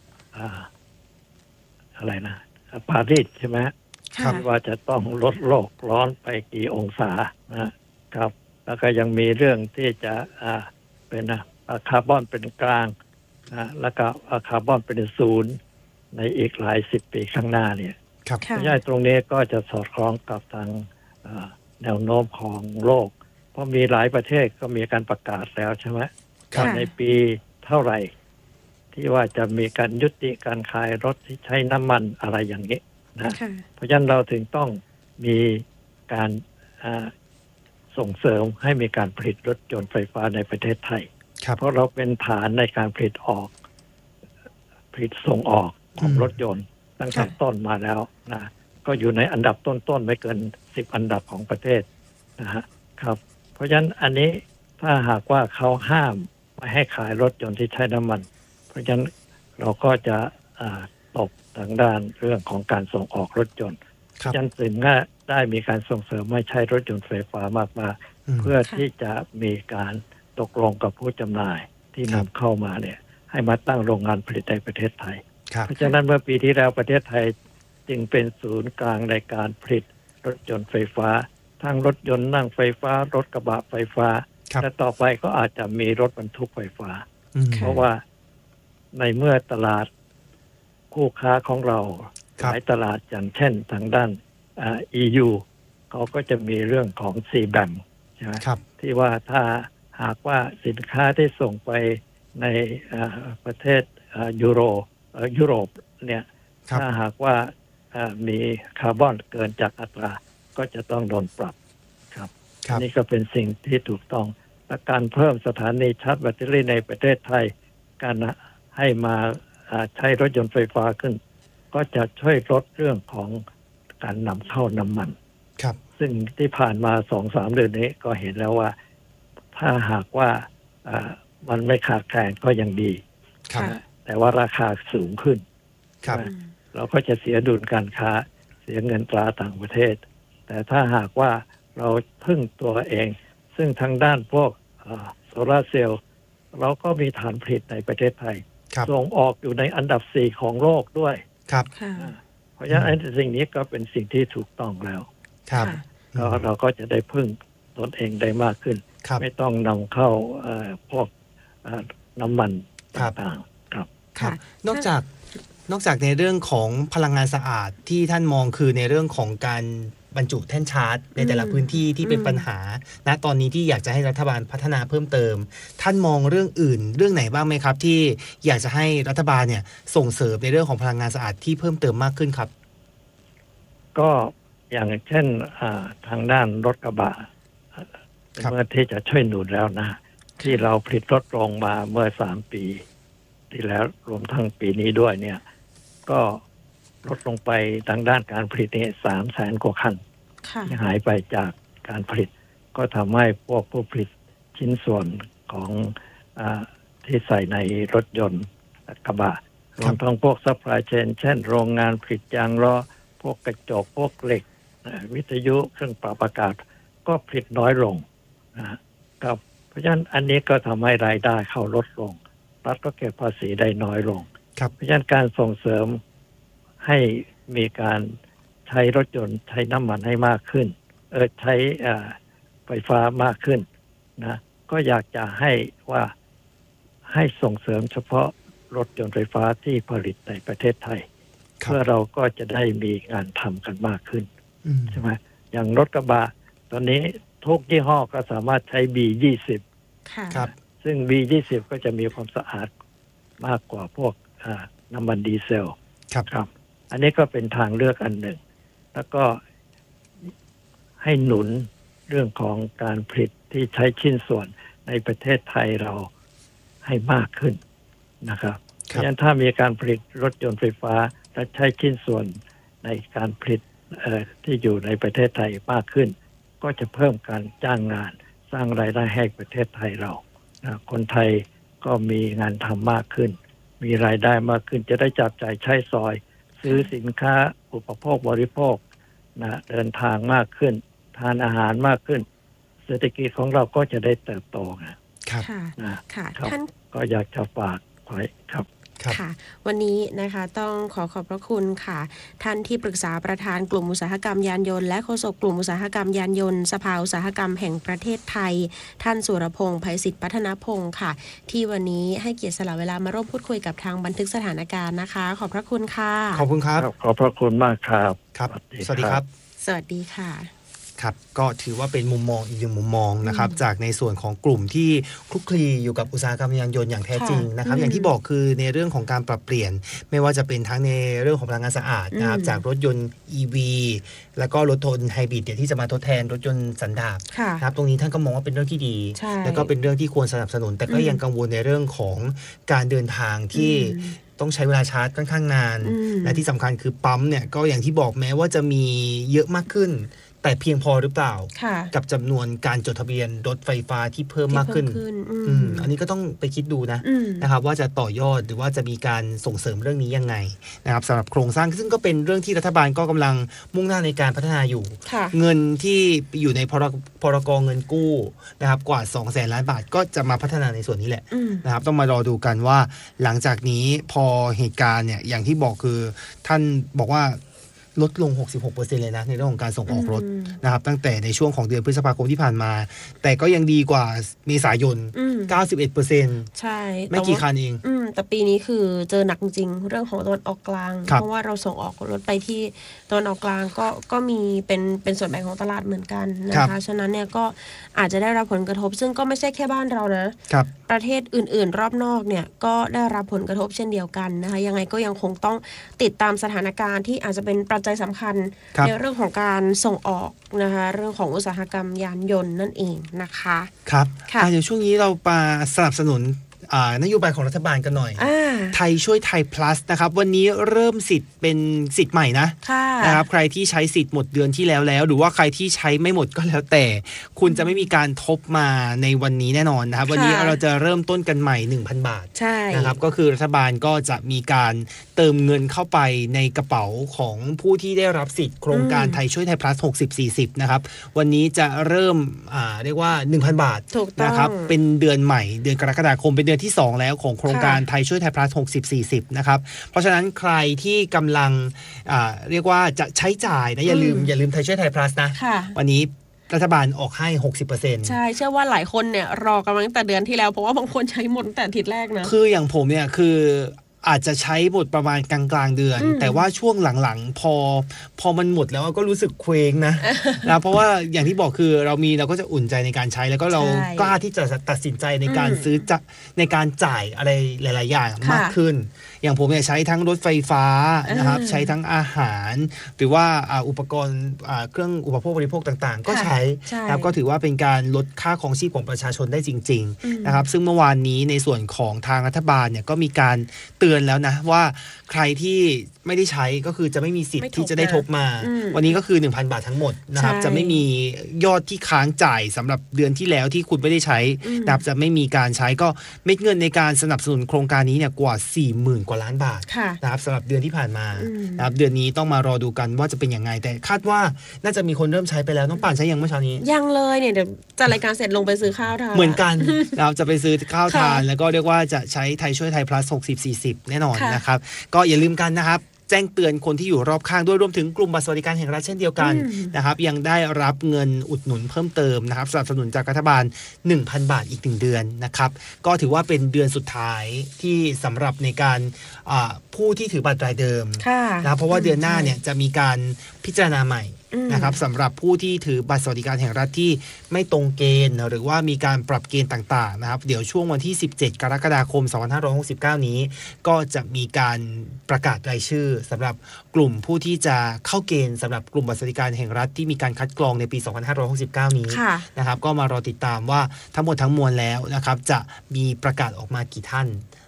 อะไรนะปารีสใช่ไหมว่าจะต้องลดโลกร้อนไปกี่องศานะครับแล้วก็ยังมีเรื่องที่จะเป็นคาร์บอนเป็นกลางแล้วก็คาร์บอนเป็นศูนย์ในอีกหลายสิบปีข้างหน้าเนี่ยเพราะฉะนั้นตรงนี้ก็จะสอดคล้องกับทางแนวโน้มของโลกเพราะมีหลายประเทศก็มีการประกาศแล้วใช่ไหมในปีเท่าไหร่ที่ว่าจะมีการยุติการขายรถที่ใช้น้ำมันอะไรอย่างนี้นะเพราะฉะนั้นเราถึงต้องมีการส่งเสริมให้มีการผลิตรถยนต์ไฟฟ้าในประเทศไทยเพราะเราเป็นฐานในการผลิตส่งออกของรถยนต์ตั้งแต่ต้นมาแล้วนะก็อยู่ในอันดับต้นๆไม่เกิน10อันดับของประเทศนะฮะครับเพราะฉะนั้นอันนี้ถ้าหากว่าเขาห้ามไม่ให้ขายรถยนต์ที่ใช้น้ำมันเพราะฉะนั้นเราก็จะตกทางด้านเรื่องของการส่งออกรถยนต์เพราะฉะนั้นถึงได้มีการส่งเสริมไม่ใช้รถยนต์ไฟฟ้ามากๆเพื่อที่จะมีการตกลงกับผู้จำหน่ายที่นำเข้ามาเนี่ยให้มาตั้งโรงงานผลิตในประเทศไทยเพราะฉะนั้นเมื่อปีที่แล้วประเทศไทยจึงเป็นศูนย์กลางในการผลิตรถยนต์ไฟฟ้าทั้งรถยนต์นั่งไฟฟ้ารถกระบะไฟฟ้าและต่อไปก็อาจจะมีรถบรรทุกไฟฟ้าเพราะว่าในเมื่อตลาดคู่ค้าของเราหลายตลาดอย่างเช่นทางด้านEU เขาก็จะมีเรื่องของ CBAM ใช่ไหมที่ว่าถ้าหากว่าสินค้าที่ส่งไปในประเทศยุโรปเนี่ยถ้าหากว่ามีคาร์บอนเกินจากอัตราก็จะต้องโดนปรับครับนี่ก็เป็นสิ่งที่ถูกต้องและการเพิ่มสถานีชาร์จแบตเตอรี่ในประเทศไทยการให้มาใช้รถยนต์ไฟฟ้าขึ้นก็จะช่วยลดเรื่องของการนำเข้าน้ำมันซึ่งที่ผ่านมา 2-3 เดือนนี้ก็เห็นแล้วว่าถ้าหากว่ามันไม่ขาดแคลนก็ยังดีแต่ว่าราคาสูงขึ้นเราก็จะเสียดุลการค้าเสียเงินตราต่างประเทศแต่ถ้าหากว่าเราพึ่งตัวเองซึ่งทางด้านพวกโซลาร์เซลล์เราก็มีฐานผลิตในประเทศไทยส่งออกอยู่ในอันดับ4ของโลกด้วยเพราะฉะนั้นสิ่งนี้ก็เป็นสิ่งที่ถูกต้องแล้วเราก็จะได้พึ่งตนเองได้มากขึ้นไม่ต้องนำเข้าพวกน้ำมันต่างๆครับนอกจากในเรื่องของพลังงานสะอาดที่ท่านมองคือในเรื่องของการบรรจุแท่นชาร์จในแต่ละพื้นที่ที่เป็นปัญหาณตอนนี้ที่อยากจะให้รัฐบาลพัฒนาเพิ่มเติมท่านมองเรื่องอื่นเรื่องไหนบ้างไหมครับที่อยากจะให้รัฐบาลเนี่ยส่งเสริมในเรื่องของพลังงานสะอาดที่เพิ่มเติมมากขึ้นครับก็อย่างเช่นทางด้านรถกระบะเมื่อที่จะช่วยหนุนแล้วนะที่เราผลิตลดลงมาเมื่อ3 ปีที่แล้วรวมทั้งปีนี้ด้วยเนี่ยก็ลดลงไปทางด้านการผลิตนี่300,000 กว่าคันหายไปจากการผลิตก็ทำให้พวกผู้ผลิตชิ้นส่วนของที่ใส่ในรถยนต์กระบะรวมทั้งพวกซัพพลายเชนเช่นโรงงานผลิตยางล้อพวกกระจกพวกเหล็กวิทยุเครื่องปรับอากาศก็ผลิตน้อยลงนะครับเพราะฉะนั้นอันนี้ก็ทำให้รายได้เขาลดลงรัฐก็เก็บภาษีได้น้อยลงเพราะฉะนั้นการส่งเสริมให้มีการใช้รถยนต์ใช้น้ำมันให้มากขึ้นใช้ไฟฟ้ามากขึ้นนะก็อยากจะให้ส่งเสริมเฉพาะรถยนต์ไฟฟ้าที่ผลิตในประเทศไทยเพื่อเราก็จะได้มีงานทำกันมากขึ้นใช่ไหมอย่างรถกระบะตอนนี้ทุกยี่ห้อก็สามารถใช้ B20 ครับซึ่ง B20 ก็จะมีความสะอาดมากกว่าพวกน้ำมันดีเซลครับอันนี้ก็เป็นทางเลือกอันหนึ่งแล้วก็ให้หนุนเรื่องของการผลิตที่ใช้ชิ้นส่วนในประเทศไทยเราให้มากขึ้นนะครับเพราะฉะนั้นถ้ามีการผลิตรถยนต์ไฟฟ้าและใช้ชิ้นส่วนในการผลิตที่อยู่ในประเทศไทยมากขึ้นก็จะเพิ่มการจ้างงานสร้างรายได้ให้ประเทศไทยเราคนไทยก็มีงานทำมากขึ้นมีรายได้มากขึ้นจะได้จับจ่ายใช้สอยซื้อสินค้าอุปโภคบริโภคเดินทางมากขึ้นทานอาหารมากขึ้นเศรษฐกิจของเราก็จะได้เติบโตครับค่ะท่านก็อยากจะฝากไว้ครับค่ะวันนี้นะคะต้องขอบพระคุณค่ะท่านที่ปรึกษาประธานกลุ่มอุตสาหกรรมยานยนต์และโฆษกกลุ่มอุตสาหกรรมยานยนต์สภาอุตสาหกรรมแห่งประเทศไทยท่านสุรพงษ์ไพศิษฐ์พัฒนพงศ์ค่ะที่วันนี้ให้เกียรติสละเวลามาร่วมพูดคุยกับทางบันทึกสถานการณ์นะคะขอบพระคุณค่ะขอบคุณครับขอบพระคุณมากครับสวัสดีครับสวัสดีค่ะครับก็ถือว่าเป็นมุมมองอีกหนึ่งมุมมองนะครับจากในส่วนของกลุ่มที่คลุกคลีอยู่กับอุตสาหกรรมยานยนต์อย่างแท้จริงนะครับอย่างที่บอกคือในเรื่องของการปรับเปลี่ยนไม่ว่าจะเป็นทั้งในเรื่องของพลังงานสะอาดนะครับจากรถยนต์ EV แล้วก็รถยนต์ไฮบริดที่จะมาทดแทนรถยนต์สันดาปนะครับตรงนี้ท่านก็มองว่าเป็นเรื่องที่ดีแล้วก็เป็นเรื่องที่ควรสนับสนุนแต่ก็ยังกังวลในเรื่องของการเดินทางที่ต้องใช้เวลาชาร์จค่อนข้างนานและที่สำคัญคือปั๊มเนี่ยก็อย่างที่บอกแม้ว่าจะมีเยอะมากขึ้นแต่เพียงพอหรือเปล่ากับจำนวนการจดทะเบียนรถไฟฟ้าที่เพิ่มมากขึ้นอันนี้ก็ต้องไปคิดดูนะครับว่าจะต่อยอดหรือว่าจะมีการส่งเสริมเรื่องนี้ยังไงนะครับสำหรับโครงสร้างซึ่งก็เป็นเรื่องที่รัฐบาลก็กำลังมุ่งหน้าในการพัฒนาอยู่เงินที่อยู่ในพรก.เงินกู้นะครับกว่า 200,000 ล้านบาทก็จะมาพัฒนาในส่วนนี้แหละนะครับต้องมารอดูกันว่าหลังจากนี้พอเหตุการณ์เนี่ยอย่างที่บอกคือท่านบอกว่าลดลง 66% เลยนะในเรื่องของการส่งออกรถนะครับตั้งแต่ในช่วงของเดือนพฤษภาคมที่ผ่านมาแต่ก็ยังดีกว่าเมษายน 91% ใช่ไม่กี่คันเองแต่ปีนี้คือเจอหนักจริงเรื่องของตะวันออกกลางเพราะว่าเราส่งออกรถไปที่ตะวันออกกลางก็มีเป็นส่วนแบ่งของตลาดเหมือนกันนะคะฉะนั้นเนี่ยก็อาจจะได้รับผลกระทบซึ่งก็ไม่ใช่แค่บ้านเรานะประเทศอื่นๆรอบนอกเนี่ยก็ได้รับผลกระทบเช่นเดียวกันนะคะยังไงก็ยังคงต้องติดตามสถานการณ์ที่อาจจะเป็นปัจจัยสำคัญในเรื่องของการส่งออกนะคะเรื่องของอุตสาหกรรมยานยนต์นั่นเองนะคะครับเดี๋ยวช่วงนี้เรามาสนับสนุนนโยบายของรัฐบาลกันหน่อยไทยช่วยไทย plus นะครับวันนี้เริ่มสิทธิ์เป็นสิทธิ์ใหม่นะครับใครที่ใช้สิทธิ์หมดเดือนที่แล้วหรือว่าใครที่ใช้ไม่หมดก็แล้วแต่คุณจะไม่มีการทบมาในวันนี้แน่นอนนะครับวันนี้เราจะเริ่มต้นกันใหม่ 1,000 บาทนะครับก็คือรัฐบาลก็จะมีการเติมเงินเข้าไปในกระเป๋าของผู้ที่ได้รับสิทธิ์โครงการไทยช่วยไทย plus 60-40นะครับวันนี้จะเริ่มเรียกว่า 1,000 บาทนะครับเป็นเดือนใหม่เดือนกรกฎาคมเป็นเดือนที่2แล้วของโครงการไทยช่วยไทย plus 60-40นะครับเพราะฉะนั้นใครที่กำลังเรียกว่าจะใช้จ่ายนะอย่าลืมไทยช่วยไทย plus นะวันนี้รัฐบาลออกให้ 60% ใช่เชื่อว่าหลายคนเนี่ยรอกันมาตั้งแต่เดือนที่แล้วเพราะว่าบางคนใช้หมดตั้งแต่อาทิตย์แรกนะคืออย่างผมเนี่ยคืออาจจะใช้หมดประมาณกลางเดือนแต่ว่าช่วงหลังๆพอมันหมดแล้วก็รู้สึกเคว้งนะเพราะว่าอย่างที่บอกคือเราก็จะอุ่นใจในการใช้แล้วก็เรากล้าที่จะตัดสินใจในการซื้อในการจ่ายอะไรหลายๆอย่างมากขึ้นอย่างผมเนี่ยใช้ทั้งรถไฟฟ้านะครับใช้ทั้งอาหารหรือว่าอุปกรณ์เครื่องอุปโภคบริโภคต่างๆก็ใช้นะครับก็ถือว่าเป็นการลดค่าครองชีพของประชาชนได้จริงๆนะครับซึ่งเมื่อวานนี้ในส่วนของทางรัฐบาลเนี่ยก็มีการเตือนแล้วนะว่าใครที่ไม่ได้ใช้ก็คือจะไม่มีสิทธิ์ที่จะได้ทบมาวันนี้ก็คือ 1,000 บาททั้งหมดนะครับจะไม่มียอดที่ค้างจ่ายสำหรับเดือนที่แล้วที่คุณไม่ได้ใช้นะครับจะไม่มีการใช้ก็เม็ดเงินในการสนับสนุนโครงการนี้เนี่ยกว่า 40,000 กว่าล้านบาทนะครับสำหรับเดือนที่ผ่านมานะครับเดือนนี้ต้องมารอดูกันว่าจะเป็นยังไงแต่คาดว่าน่าจะมีคนเริ่มใช้ไปแล้วน้องป่านใช้ยังเมื่อเช้านี้ยังเลยเนี่ยเดี๋ยวจัดรายการเสร็จลงไปซื้อข้าวทานเหมือนกันเราจะไปซื้อข้าวทานแล้วก็เรียกว่าจะใช้ไทยช่วยไทย plus 60-40 แน่นอนนะครับก็อย่าลืมกันนะครับแจ้งเตือนคนที่อยู่รอบข้างด้วยรวมถึงกลุ่มบัตรสวัสดิการแห่งรัฐเช่นเดียวกันนะครับยังได้รับเงินอุดหนุนเพิ่มเติมนะครับสนับสนุนจากรัฐบาล 1,000 บาทอีก1เดือนนะครับก็ถือว่าเป็นเดือนสุดท้ายที่สำหรับในการผู้ที่ถือบัตรรายเดิมนะเพราะว่าเดือนหน้าเนี่ยจะมีการพิจารณาใหม่นะครับสำหรับผู้ที่ถือบัตรสวัสดิการแห่งรัฐที่ไม่ตรงเกณฑ์หรือว่ามีการปรับเกณฑ์ต่างๆนะครับเดี๋ยวช่วงวันที่17กรกฎาคม2569นี้ก็จะมีการประกาศรายชื่อสำหรับกลุ่มผู้ที่จะเข้าเกณฑ์สำหรับกลุ่มบัตรสวัสดิการแห่งรัฐที่มีการคัดกรองในปี2569นี้นะครับก็มารอติดตามว่าทั้งหมดทั้งมวลแล้วนะครับจะมีประกาศออกมากี่ท่าน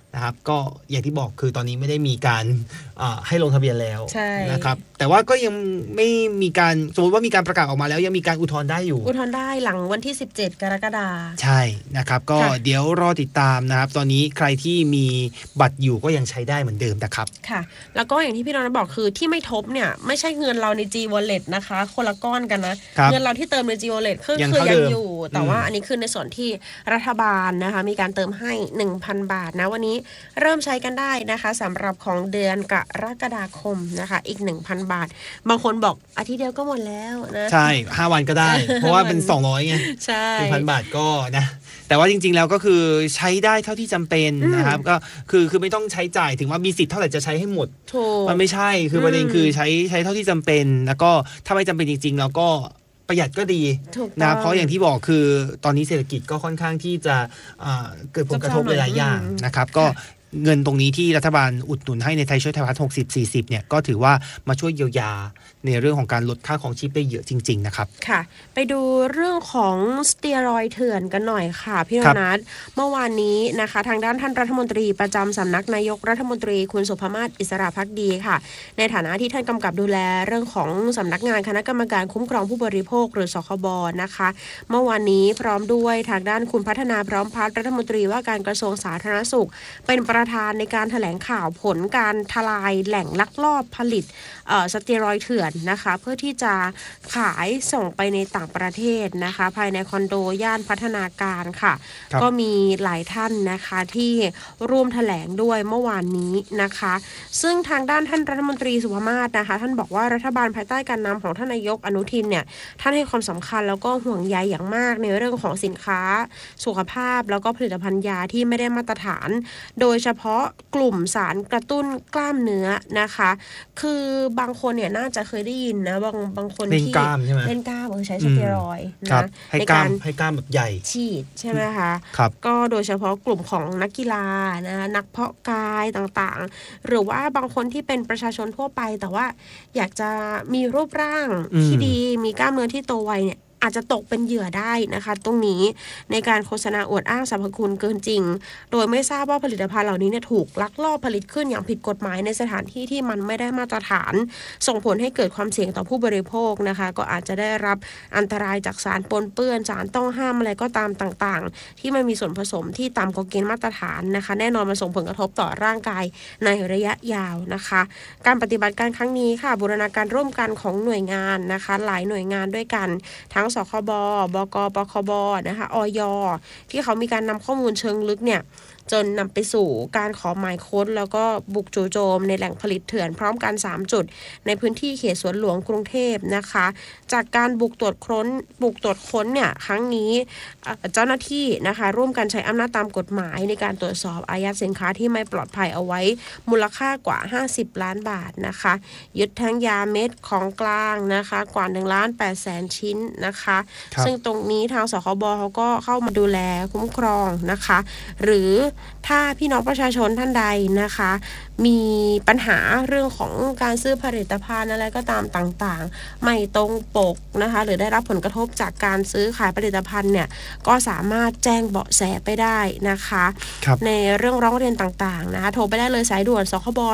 นะครับก็อย่างที่บอกคือตอนนี้ไม่ได้มีการให้ลงทะเบียนแล้วนะครับแต่ว่าก็ยังไม่มีการสมมติว่ามีการประกาศออกมาแล้วยังมีการอุทธรณ์ได้อยู่อุทธรณ์ได้หลังวันที่17กรกฎาคมใช่นะครับก็เดี๋ยวรอติดตามนะครับตอนนี้ใครที่มีบัตรอยู่ก็ยังใช้ได้เหมือนเดิมนะครับค่ะแล้วก็อย่างที่พี่น้องบอกคือที่ไม่ทบเนี่ยไม่ใช่เงินเราใน G Wallet นะคะคนละก้อนกันนะเงินเราที่เติมใน G Wallet คือยังอยู่แต่ว่าอันนี้คือในส่วนที่รัฐบาลนะคะมีการเติมให้ 1,000 บาทนะวันนี้เริ่มใช้กันได้นะคะสำหรับของเดือนกรกฎาคมนะคะอีก 1,000 บาทบางคนบอกอาทิตย์เดียวก็หมดแล้วนะใช่5วันก็ได้เพราะว่าเป็น200ไงใช่ 1,000 บาทก็นะแต่ว่าจริงๆแล้วก็คือใช้ได้เท่าที่จำเป็นนะครับก็คือไม่ต้องใช้จ่ายถึงว่ามีสิทธิ์เท่าไหร่จะใช้ให้หมดมันไม่ใช่คือประเด็นคือใช้เท่าที่จำเป็นแล้วก็ถ้าไม่จำเป็นจริงๆแล้วก็ประหยัดก็ดีนะเพราะอย่างที่บอกคือตอนนี้เศรษฐกิจก็ค่อนข้างที่จะเกิดผลกระทบหลายอย่างนะครับก็เงินตรงนี้ที่รัฐบาลอุดหนุนให้ในไทยช่วยไทยพัฒน์60-40เนี่ยก็ถือว่ามาช่วยเยียวยาในเรื่องของการลดค่าของชีพได้เยอะจริงๆนะครับค่ะไปดูเรื่องของสเตียรอยด์เถื่อนกันหน่อยค่ะพี่โรนัทเมื่อวานนี้นะคะทางด้านท่านรัฐมนตรีประจำสำนักนายกรัฐมนตรีคุณสุภมาศอิสระภักดีค่ะในฐานะที่ท่านกำกับดูแลเรื่องของสำนักงานคณะกรรมการคุ้มครองผู้บริโภคหรือสคบนะคะเมื่อวานนี้พร้อมด้วยทางด้านคุณพัฒนาพร้อมพัฒน์รัฐมนตรีว่าการกระทรวงสาธารณสุขเป็นประธานในการแถลงข่าวผลการทลายแหล่งลักลอบผลิตสเตียรอยด์เถื่อนนะคะเพื่อที่จะขายส่งไปในต่างประเทศนะคะภายในคอนโดย่านพัฒนาการค่ะก็มีหลายท่านนะคะที่ร่วมแถลงด้วยเมื่อวานนี้นะคะซึ่งทางด้านท่านรัฐมนตรีสุภมาศนะคะท่านบอกว่ารัฐบาลภายใต้การนำของท่านนายกอนุทินเนี่ยท่านให้ความสำคัญแล้วก็ห่วงใยอย่างมากในเรื่องของสินค้าสุขภาพแล้วก็ผลิตภัณฑ์ยาที่ไม่ได้มาตรฐานโดยเฉพาะกลุ่มสารกระตุ้นกล้ามเนื้อนะคะคือบางคนเนี่ยน่าจะเคยได้ยินนะบางคนที่เล่นกล้ามใช้สเตียรอยด์นะให้กล้ามแบบใหญ่ฉีดใช่ไหมคะก็โดยเฉพาะกลุ่มของนักกีฬานะนักเพาะกายต่างๆหรือว่าบางคนที่เป็นประชาชนทั่วไปแต่ว่าอยากจะมีรูปร่างที่ดีมีกล้ามเนื้อที่โตไวเนี่ยอาจจะตกเป็นเหยื่อได้นะคะตรงนี้ในการโฆษณาอวดอ้างสรรพคุณเกินจริงโดยไม่ทราบว่าผลิตภัณฑ์เหล่านี้เนี่ยถูกลักลอบผลิตขึ้นอย่างผิดกฎหมายในสถานที่ที่มันไม่ได้มาตรฐานส่งผลให้เกิดความเสี่ยงต่อผู้บริโภคนะคะก็อาจจะได้รับอันตรายจากสารปนเปื้อนสารต้องห้ามอะไรก็ตามต่างๆที่มันมีส่วนผสมที่ต่ำกว่าเกณฑ์มาตรฐานนะคะแน่นอนมันส่งผลกระทบต่อร่างกายในระยะยาวนะคะการปฏิบัติการครั้งนี้ค่ะบูรณาการร่วมกันของหน่วยงานนะคะหลายหน่วยงานด้วยกันทั้งสคบ บก.ปคบ.นะคะอย.ที่เขามีการนำข้อมูลเชิงลึกเนี่ยจนนำไปสู่การขอหมายค้นแล้วก็บุกจู่โจมในแหล่งผลิตเถื่อนพร้อมกัน3จุดในพื้นที่เขตสวนหลวงกรุงเทพนะคะจากการบุกตรวจค้นเนี่ยครั้งนี้เจ้าหน้าที่นะคะร่วมกันใช้อำนาจตามกฎหมายในการตรวจสอบอายัดสินค้าที่ไม่ปลอดภัยเอาไว้มูลค่ากว่า50 ล้านบาทนะคะยึดทั้งยาเม็ดของกลางนะคะกว่า1,800,000 ชิ้นนะคะซึ่งตรงนี้ทางสคบเขาก็เข้ามาดูแลคุ้มครองนะคะหรือถ้าพี่น้องประชาชนท่านใดนะคะมีปัญหาเรื่องของการซื้อผลิตภัณฑ์อะไรก็ตามต่างๆไม่ตรงปกนะคะหรือได้รับผลกระทบจากการซื้อขายผลิตภัณฑ์เนี่ยก็สามารถแจ้งเบาะแสไปได้นะคะในเรื่องร้องเรียนต่างๆนะคะโทรไปได้เลยสายด่วนสคบ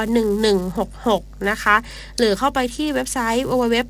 1166นะคะหรือเข้าไปที่เว็บไซต์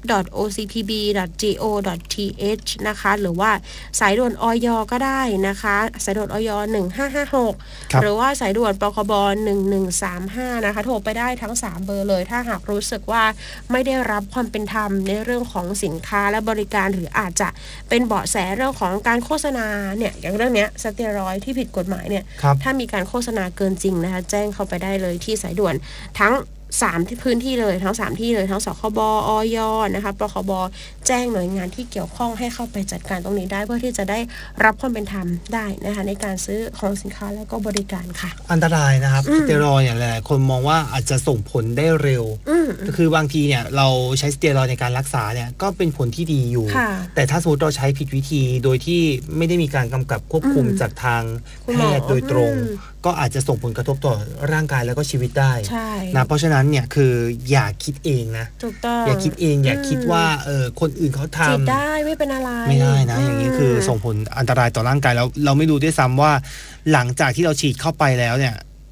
www.ocpb.go.th นะคะหรือว่าสายด่วนอย.ก็ได้นะคะสายด่วนอย.1556หรือว่าสายด่วนปคบ1135นะคะโทรไปได้ทั้ง3เบอร์เลยถ้าหากรู้สึกว่าไม่ได้รับความเป็นธรรมในเรื่องของสินค้าและบริการหรืออาจจะเป็นเบาะแสเรื่องของการโฆษณาเนี่ยอย่างเรื่องเนี้ยสเตียรอยด์ที่ผิดกฎหมายเนี่ยถ้ามีการโฆษณาเกินจริงนะคะแจ้งเข้าไปได้เลยที่สายด่วนทั้ง3ที่พื้นที่เลยทั้ง3ที่เลยทั้งสคบอย.นะคะปคบแจ้งหน่วยงานที่เกี่ยวข้องให้เข้าไปจัดการตรงนี้ได้เพื่อที่จะได้รับความเป็นธรรมได้นะคะในการซื้อของสินค้าแล้วก็บริการค่ะอันตรายนะครับสเตียรอยด์เนี่ยหลายคนมองว่าอาจจะส่งผลได้เร็วคือบางทีเนี่ยเราใช้สเตียรอยด์ในการรักษาเนี่ยก็เป็นผลที่ดีอยู่แต่ถ้าสมมติเราใช้ผิดวิธีโดยที่ไม่ได้มีการกำกับควบคุมจากทางแพทย์โดยตรงก็อาจจะส่งผลกระทบต่อร่างกายแล้วก็ชีวิตได้นะเพราะฉะนั้นเนี่ยคืออย่าคิดเองนะอย่าคิดเองอย่าคิดว่าคนอื่นเขาทำฉีดได้ไม่เป็นอะไรไม่ได้นะอย่างนี้คือส่งผลอันตรายต่อร่างกายแล้วเราไม่รู้ด้วยซ้ำว่าหลังจากที่เราฉีดเข้าไปแล้วเนี่ย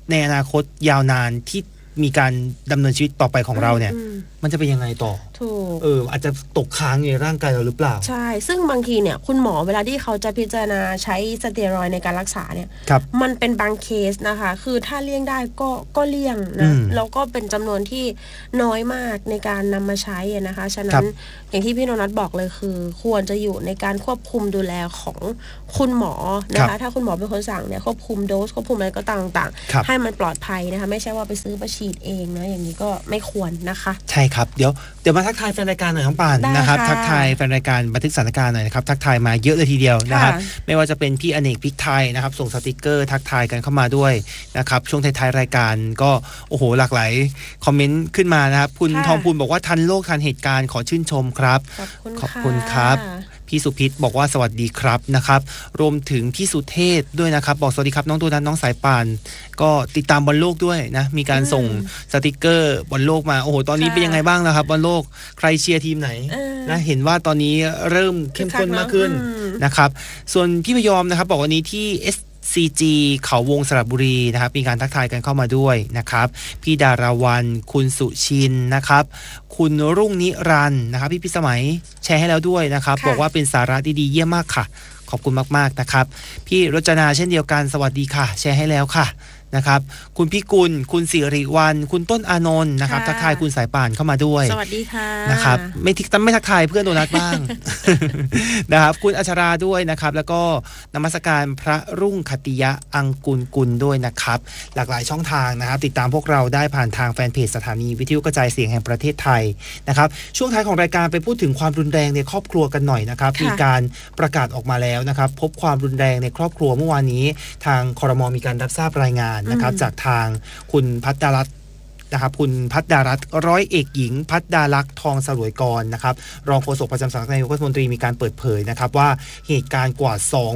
ในอนาคตยาวนานที่มีการดำเนินชีวิตต่อไปของเราเนี่ยมันจะเป็นยังไงต่อถูกอาจจะตกค้างในร่างกายเราหรือเปล่าใช่ซึ่งบางทีเนี่ยคุณหมอเวลาที่เขาจะพิจารณาใช้สเตียรอยด์ในการรักษาเนี่ยมันเป็นบางเคสนะคะคือถ้าเลี่ยงได้ก็เลี่ยงนะแล้วก็เป็นจำนวนที่น้อยมากในการนำมาใช้นะคะฉะนั้นอย่างที่พี่โนนัทบอกเลยคือควรจะอยู่ในการควบคุมดูแลของคุณหมอนะคะถ้าคุณหมอเป็นคนสั่งเนี่ยควบคุมโดสควบคุมอะไรก็ต่างๆให้มันปลอดภัยนะคะไม่ใช่ว่าไปซื้อมาฉีดเองนะอย่างนี้ก็ไม่ควรนะคะใช่ครับเดี๋ยวมาทักทายแฟนรายการหน่อยน้องป่านนะครับทักทายแฟนรายการบันทึกสถานการณ์หน่อยนะครับทักทายมาเยอะเลยทีเดียวนะครับไม่ว่าจะเป็นพี่อเนกพริกไทยนะครับส่งสติกเกอร์ทักทายกันเข้ามาด้วยนะครับช่วงท้ายๆรายการก็โอ้โหหลากหลายคอมเมนต์ขึ้นมานะครับคุณทองพูนบอกว่าทันโลกทันเหตุการณ์ขอชื่นชมครับขอบคุณครับพี่สุพิษบอกว่าสวัสดีครับนะครับรวมถึงพี่สุเทพด้วยนะครับบอกสวัสดีครับน้องตัวนั้นน้องสายป่านก็ติดตามบอลโลกด้วยนะมีการส่งสติกเกอร์บอลโลกมาโอ้โหตอนนี้เป็นยังไงบ้างนะครับบอลโลกใครเชียร์ทีมไหนนะเห็นว่าตอนนี้เริ่มเข้มข้นมากขึ้นนะครับส่วนพี่พยอมนะครับบอกวันนี้ที่CG เขาวงสระบุรีนะครับมีการทักทายกันเข้ามาด้วยนะครับพี่ดาราวันคุณสุชินนะครับคุณรุ่งนิรันดร์นะครับพี่พิสมัยแชร์ให้แล้วด้วยนะครับบอกว่าเป็นสาระดีๆเยี่ยมมากค่ะขอบคุณมากๆนะครับพี่รจนาเช่นเดียวกันสวัสดีค่ะแชร์ให้แล้วค่ะนะครับคุณพี่กุลคุณสิริวัลคุณต้นอานนท์นะครับทักทายคุณสายป่านเข้ามาด้วยสวัสดีค่ะนะครับไม่ทักทายเพื่อนโดนัทบ้าง นะครับคุณอัชราด้วยนะครับแล้วก็นมัสการพระรุ่งคติยะอังกุลด้วยนะครับหลากหลายช่องทางนะครับติดตามพวกเราได้ผ่านทางแฟนเพจสถานีวิทยุกระจายเสียงแห่งประเทศไทยนะครับช่วงท้ายของรายการไปพูดถึงความรุนแรงในครอบครัวกันหน่อยนะครับมีการประกาศออกมาแล้วนะครับพบความรุนแรงในครอบครัวเมื่อวานนี้ทางครม.มีการรับทราบรายงานนะครับจากทางคุณพัฒดารัตน์นะครับคุณพัฒดารัตน์ร้อยเอกหญิงพัฒดาลักษณ์ทองสรวยกรนะครับรองโฆษกประจำสำนักนายกรัฐมนตรีมีการเปิดเผยนะครับว่าเหตุการณ์กว่า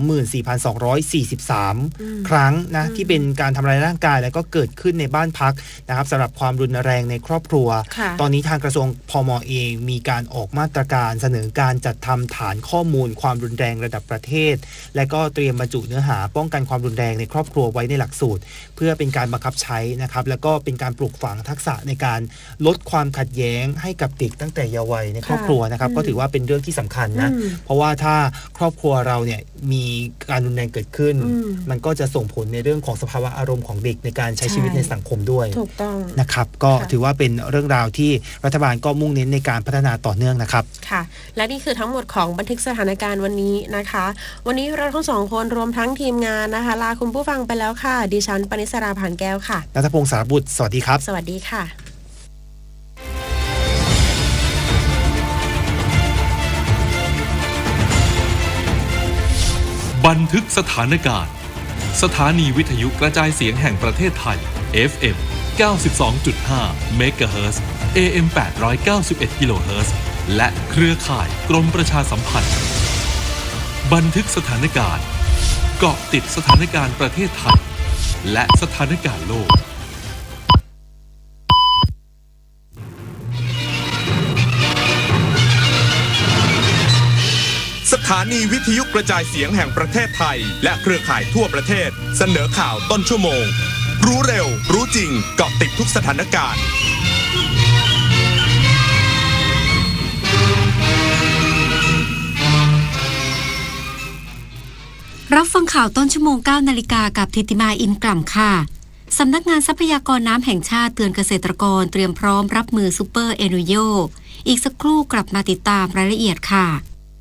24,243 ครั้งนะที่เป็นการทำร้ายร่างกายและก็เกิดขึ้นในบ้านพักนะครับสำหรับความรุนแรงในครอบครัวตอนนี้ทางกระทรวงพม.เองมีการออกมาตรการเสนอการจัดทำฐานข้อมูลความรุนแรงระดับประเทศและก็เตรียมบรรจุเนื้อหาป้องกันความรุนแรงในครอบครัวไว้ในหลักสูตรเพื่อเป็นการบังคับใช้นะครับแล้วก็เป็นการปลูกฝังทักษะในการลดความขัดแย้งให้กับเด็กตั้งแต่เยาว์วัยในครอบครัวนะครับก็ถือว่าเป็นเรื่องที่สำคัญนะเพราะว่าถ้าครอบครัวเราเนี่ยมีการรุนแรงเกิดขึ้นมันก็จะส่งผลในเรื่องของสภาวะอารมณ์ของเด็กในการใช้ชีวิตในสังคมด้วยถูกต้องนะครับก็ถือว่าเป็นเรื่องราวที่รัฐบาลก็มุ่งเน้นในการพัฒนาต่อเนื่องนะครับค่ะและนี่คือทั้งหมดของบันทึกสถานการณ์วันนี้นะคะวันนี้เราทั้งสองคนรวมทั้งทีมงานนะคะลาคุณผู้ฟังไปแล้วค่ะดิฉันปณิสราผ่านแก้วค่ะณัฐพงศ์สารบุตรสวัสดีครับสวัสดีค่ะบันทึกสถานการณ์สถานีวิทยุกระจายเสียงแห่งประเทศไทย FM 92.5 เมกะเฮิรตซ์ AM 891 กิโลเฮิรตซ์และเครือข่ายกรมประชาสัมพันธ์บันทึกสถานการณ์เกาะติดสถานการณ์ประเทศไทยและสถานการณ์โลกสถานีวิทยุกระจายเสียงแห่งประเทศไทยและเครือข่ายทั่วประเทศเสนอข่าวต้นชั่วโมงรู้เร็วรู้จริงเกาะติดทุกสถานการณ์รับฟังข่าวต้นชั่วโมง 9 นาฬิกากับธิติมาอินกล่ำค่ะสำนักงานทรัพยากรน้ำแห่งชาติเตือนเกษตรกรเตรียมพร้อมรับมือซูเปอร์เอลนิโญอีกสักครู่กลับมาติดตามรายละเอียดค่ะ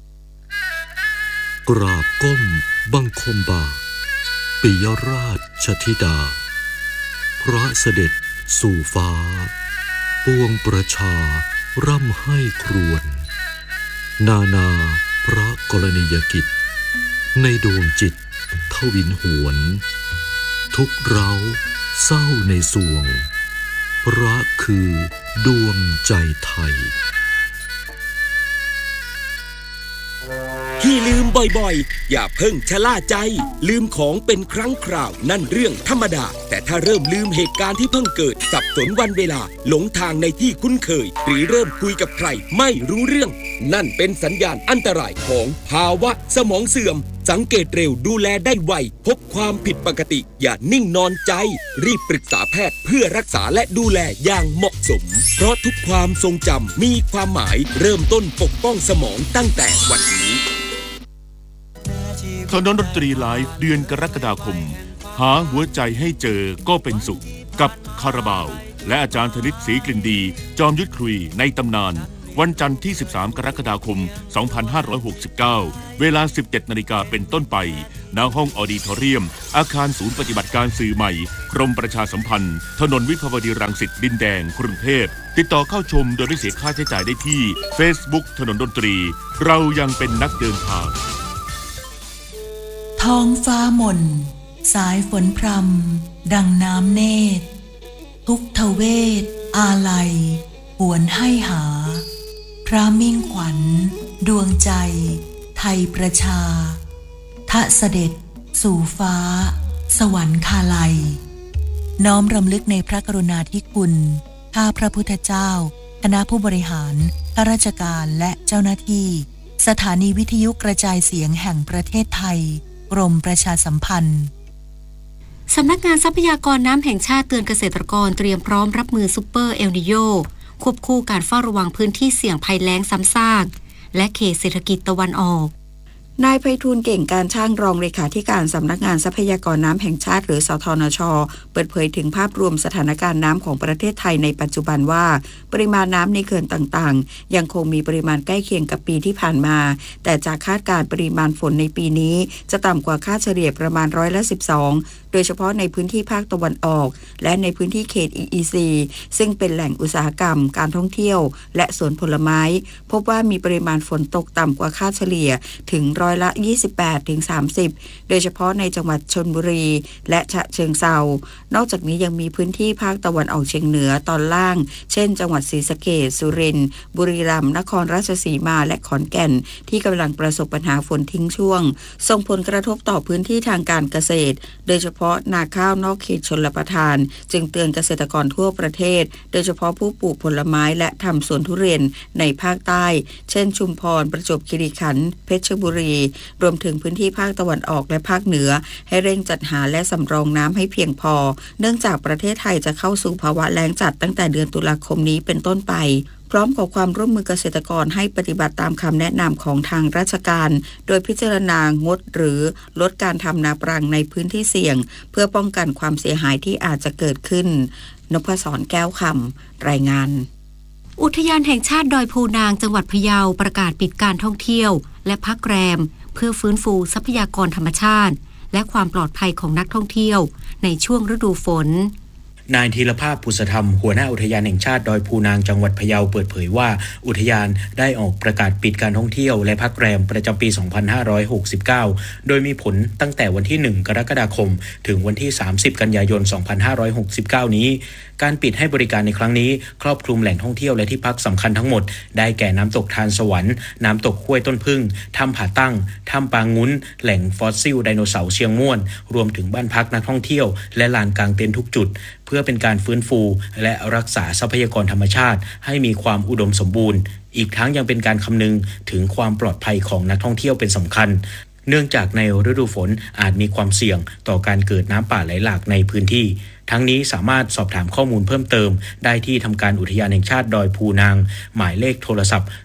กราบก้มบังคมบาทปิยราชธิดาพระเสด็จสู่ฟ้าปวงประชาร่ำให้ครวญนาพระกรณียกิจในดวงจิตทวินหวนทุกเร้าเศร้าในสวงพระคือดวงใจไทยที่ลืมบ่อยๆอย่าเพิ่งชะล่าใจลืมของเป็นครั้งคราวนั่นเรื่องธรรมดาแต่ถ้าเริ่มลืมเหตุการณ์ที่เพิ่งเกิดสับสนวันเวลาหลงทางในที่คุ้นเคยหรือเริ่มคุยกับใครไม่รู้เรื่องนั่นเป็นสัญญาณอันตรายของภาวะสมองเสื่อมสังเกตเร็วดูแลได้ไวพบความผิดปกติอย่านิ่งนอนใจรีบปรึกษาแพทย์เพื่อรักษาและดูแลอย่างเหมาะสมเพราะทุกความทรงจำมีความหมายเริ่มต้นปกป้องสมองตั้งแต่วันนี้ถนนดนตรีไลฟ์เดือนกรกฎาคมหาหัวใจให้เจอก็เป็นสุขกับคาราบาวและอาจารย์ธนิตศรีกลิ่นดีจอมยุทธคุยในตำนานวันจันทร์ที่13กรกฎาคม2569เวลา 17:00 น.เป็นต้นไปณห้องออดิทอเรียมอาคารศูนย์ปฏิบัติการสื่อใหม่กรมประชาสัมพันธ์ถนนวิภาวดีรังสิตดินแดงกรุงเทพติดต่อเข้าชมโดยไม่เสียค่าใช้จ่ายได้ที่ Facebook ถนนดนตรีเรายังเป็นนักเดินทางท้องฟ้าหม่นสายฝนพรำดังน้ำเนตรทุกทเวทอาลัยหวนให้หาพระมิ่งขวัญดวงใจไทยประชาทะเสด็จสู่ฟ้าสวรรคาลัยน้อมรำลึกในพระกรุณาธิคุณข้าพระพุทธเจ้าคณะผู้บริหารข้าราชการและเจ้าหน้าที่สถานีวิทยุกระจายเสียงแห่งประเทศไทยกรมประชาสัมพันธ์สำนักงานทรัพยากรน้ำแห่งชาติเตือนเกษตรกรเตรียมพร้อมรับมือซุปเปอร์เอลนิโญควบคู่การเฝ้าระวังพื้นที่เสี่ยงภัยแล้งซ้ำซากและเขตเศรษฐกิจตะวันออกนายไพฑูรย์เก่งการช่างรองเลขาธิการสำนักงานทรัพยากรน้ำแห่งชาติหรือสทนช.เปิดเผยถึงภาพรวมสถานการณ์น้ำของประเทศไทยในปัจจุบันว่าปริมาณน้ำในเขื่อนต่างๆยังคงมีปริมาณใกล้เคียงกับปีที่ผ่านมาแต่จากคาดการณ์ปริมาณฝนในปีนี้จะต่ำกว่าค่าเฉลี่ยประมาณ12%โดยเฉพาะในพื้นที่ภาคตะวันออกและในพื้นที่เขต EEC ซึ่งเป็นแหล่งอุตสาหกรรมการท่องเที่ยวและสวนผลไม้พบว่ามีปริมาณฝนตกต่ำกว่าค่าเฉลี่ยถึง28-30%โดยเฉพาะในจังหวัดชลบุรีและฉะเชิงเทรานอกจากนี้ยังมีพื้นที่ภาคตะวันออกเฉียงเหนือตอนล่างเช่นจังหวัดศรีสะเกษสุรินทร์บุรีรัมย์นครราชสีมาและขอนแก่นที่กำลังประสบปัญหาฝนทิ้งช่วงส่งผลกระทบต่อพื้นที่ทางการเกษตรโดยเฉพาะนาข้าวนอกเขตชลประทานจึงเตือนเกษตรกรทั่วประเทศโดยเฉพาะผู้ปลูกผลไม้และทำสวนทุเรียนในภาคใต้เช่นชุมพรประจวบคีรีขันธ์เพชรบุรีรวมถึงพื้นที่ภาคตะวันออกและภาคเหนือให้เร่งจัดหาและสำรองน้ำให้เพียงพอเนื่องจากประเทศไทยจะเข้าสู่ภาวะแล้งจัดตั้งแต่เดือนตุลาคมนี้เป็นต้นไปพร้อมขอความร่วมมือเกษตรกรให้ปฏิบัติตามคำแนะนำของทางราชการโดยพิจารณางดหรือลดการทำนาปรังในพื้นที่เสี่ยงเพื่อป้องกันความเสียหายที่อาจจะเกิดขึ้นนพศรแก้วคำรายงานอุทยานแห่งชาติดอยภูนางจังหวัดพะเยาประกาศปิดการท่องเที่ยวและพักแรมเพื่อฟื้นฟูทรัพยากรธรรมชาติและความปลอดภัยของนักท่องเที่ยวในช่วงฤดูฝนนายธีรภาพพุทธธรรมหัวหน้าอุทยานแห่งชาติดอยภูนางจังหวัดพะเยาเปิดเผยว่าอุทยานได้ออกประกาศปิดการท่องเที่ยวและพักแรมประจำปี 2569 โดยมีผลตั้งแต่วันที่ 1 กรกฎาคมถึงวันที่ 30 กันยายน 2569 นี้การปิดให้บริการในครั้งนี้ครอบคลุมแหล่งท่องเที่ยวและที่พักสำคัญทั้งหมดได้แก่น้ำตกทานสวรรค์น้ำตกห้วยต้นพึ่งถ้ำผาตั้งถ้ำปางงุ้นแหล่งฟอสซิลไดโนเสาร์เชียงม่วนรวมถึงบ้านพักนักท่องเที่ยวและลานกางเต็นท์ทุกจุดเพื่อเป็นการฟื้นฟูและรักษาทรัพยากรธรรมชาติให้มีความอุดมสมบูรณ์อีกทั้งยังเป็นการคำนึงถึงความปลอดภัยของนักท่องเที่ยวเป็นสำคัญเนื่องจากในฤดูฝนอาจมีความเสี่ยงต่อการเกิดน้ำป่าไหลหลากในพื้นที่ทั้งนี้สามารถสอบถามข้อมูลเพิ่มเติมได้ที่ทำการอุทยานแห่งชาติดอยภูนางหมายเลขโทรศัพท์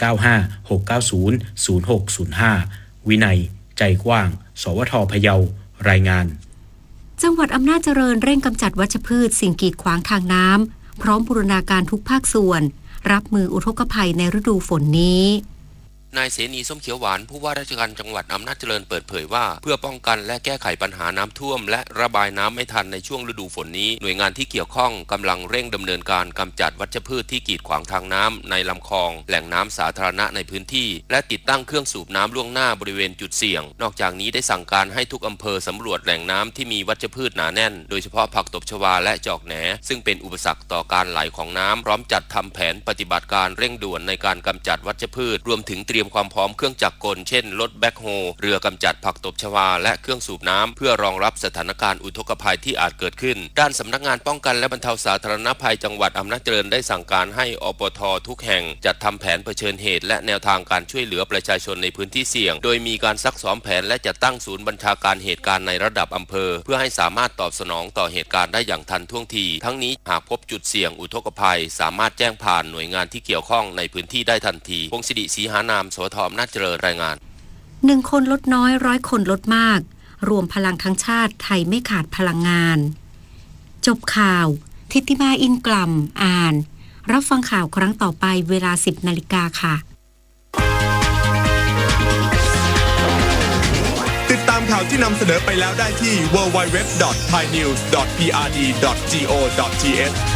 0956900605วินัยใจกว้างสวท.พะเยารายงานจังหวัดอำนาจเจริญเร่งกำจัดวัชพืชสิ่งกีดขวางทางน้ำพร้อมบูรณาการทุกภาคส่วนรับมืออุทกภัยในฤดูฝนนี้นายเสนีส้มเขียวหวานผู้ว่าราชการจังหวัดอำนาจเจริญเปิดเผยว่าเพื่อป้องกันและแก้ไขปัญหาน้ำท่วมและระบายน้ำไม่ทันในช่วงฤดูฝนนี้หน่วยงานที่เกี่ยวข้องกำลังเร่งดำเนินการกำจัดวัชพืชที่กีดขวางทางน้ำในลำคลองแหล่งน้ำสาธารณะในพื้นที่และติดตั้งเครื่องสูบน้ำล่วงหน้าบริเวณจุดเสี่ยงนอกจากนี้ได้สั่งการให้ทุกอำเภอสำรวจแหล่งน้ำที่มีวัชพืชหนาแน่นโดยเฉพาะผักตบชวาและจอกแหนซึ่งเป็นอุปสรรคต่อการไหลของน้ำพร้อมจัดทำแผนปฏิบัติการเร่งด่วนในการกำจัดวัชพืชรวมถึงเตรียมรียมความพร้อมเครื่องจักรกลเช่นรถแบ็คโฮเรือกำจัดผักตบชวาและเครื่องสูบน้ำเพื่อรองรับสถานการณ์อุทกภัยที่อาจเกิดขึ้นด้านสำนักงานป้องกันและบรรเทาสาธารณภัยจังหวัดอำนาจเจริญได้สั่งการให้อปท.ทุกแห่งจัดทำแผนเผชิญเหตุและแนวทางการช่วยเหลือประชาชนในพื้นที่เสี่ยงโดยมีการซักซ้อมแผนและจัดตั้งศูนย์บัญชาการเหตุการณ์ในระดับอำเภอเพื่อให้สามารถตอบสนองต่อเหตุการณ์ได้อย่างทันท่วงทีทั้งนี้หากพบจุดเสี่ยงอุทกภัยสามารถแจ้งผ่านหน่วยงานที่เกี่ยวข้องในพื้นที่ได้ทันทีพงศิริศรีหานามสวท.อำนาจเจริญรายงาน 1 คนลดน้อย100 คนลดมากรวมพลังทั้งชาติไทยไม่ขาดพลังงานจบข่าวทิติมาอินกล่ำอ่านรับฟังข่าวครั้งต่อไปเวลา 10 นาฬิกาค่ะติดตามข่าวที่นำเสนอไปแล้วได้ที่ www.thainews.prd.go.th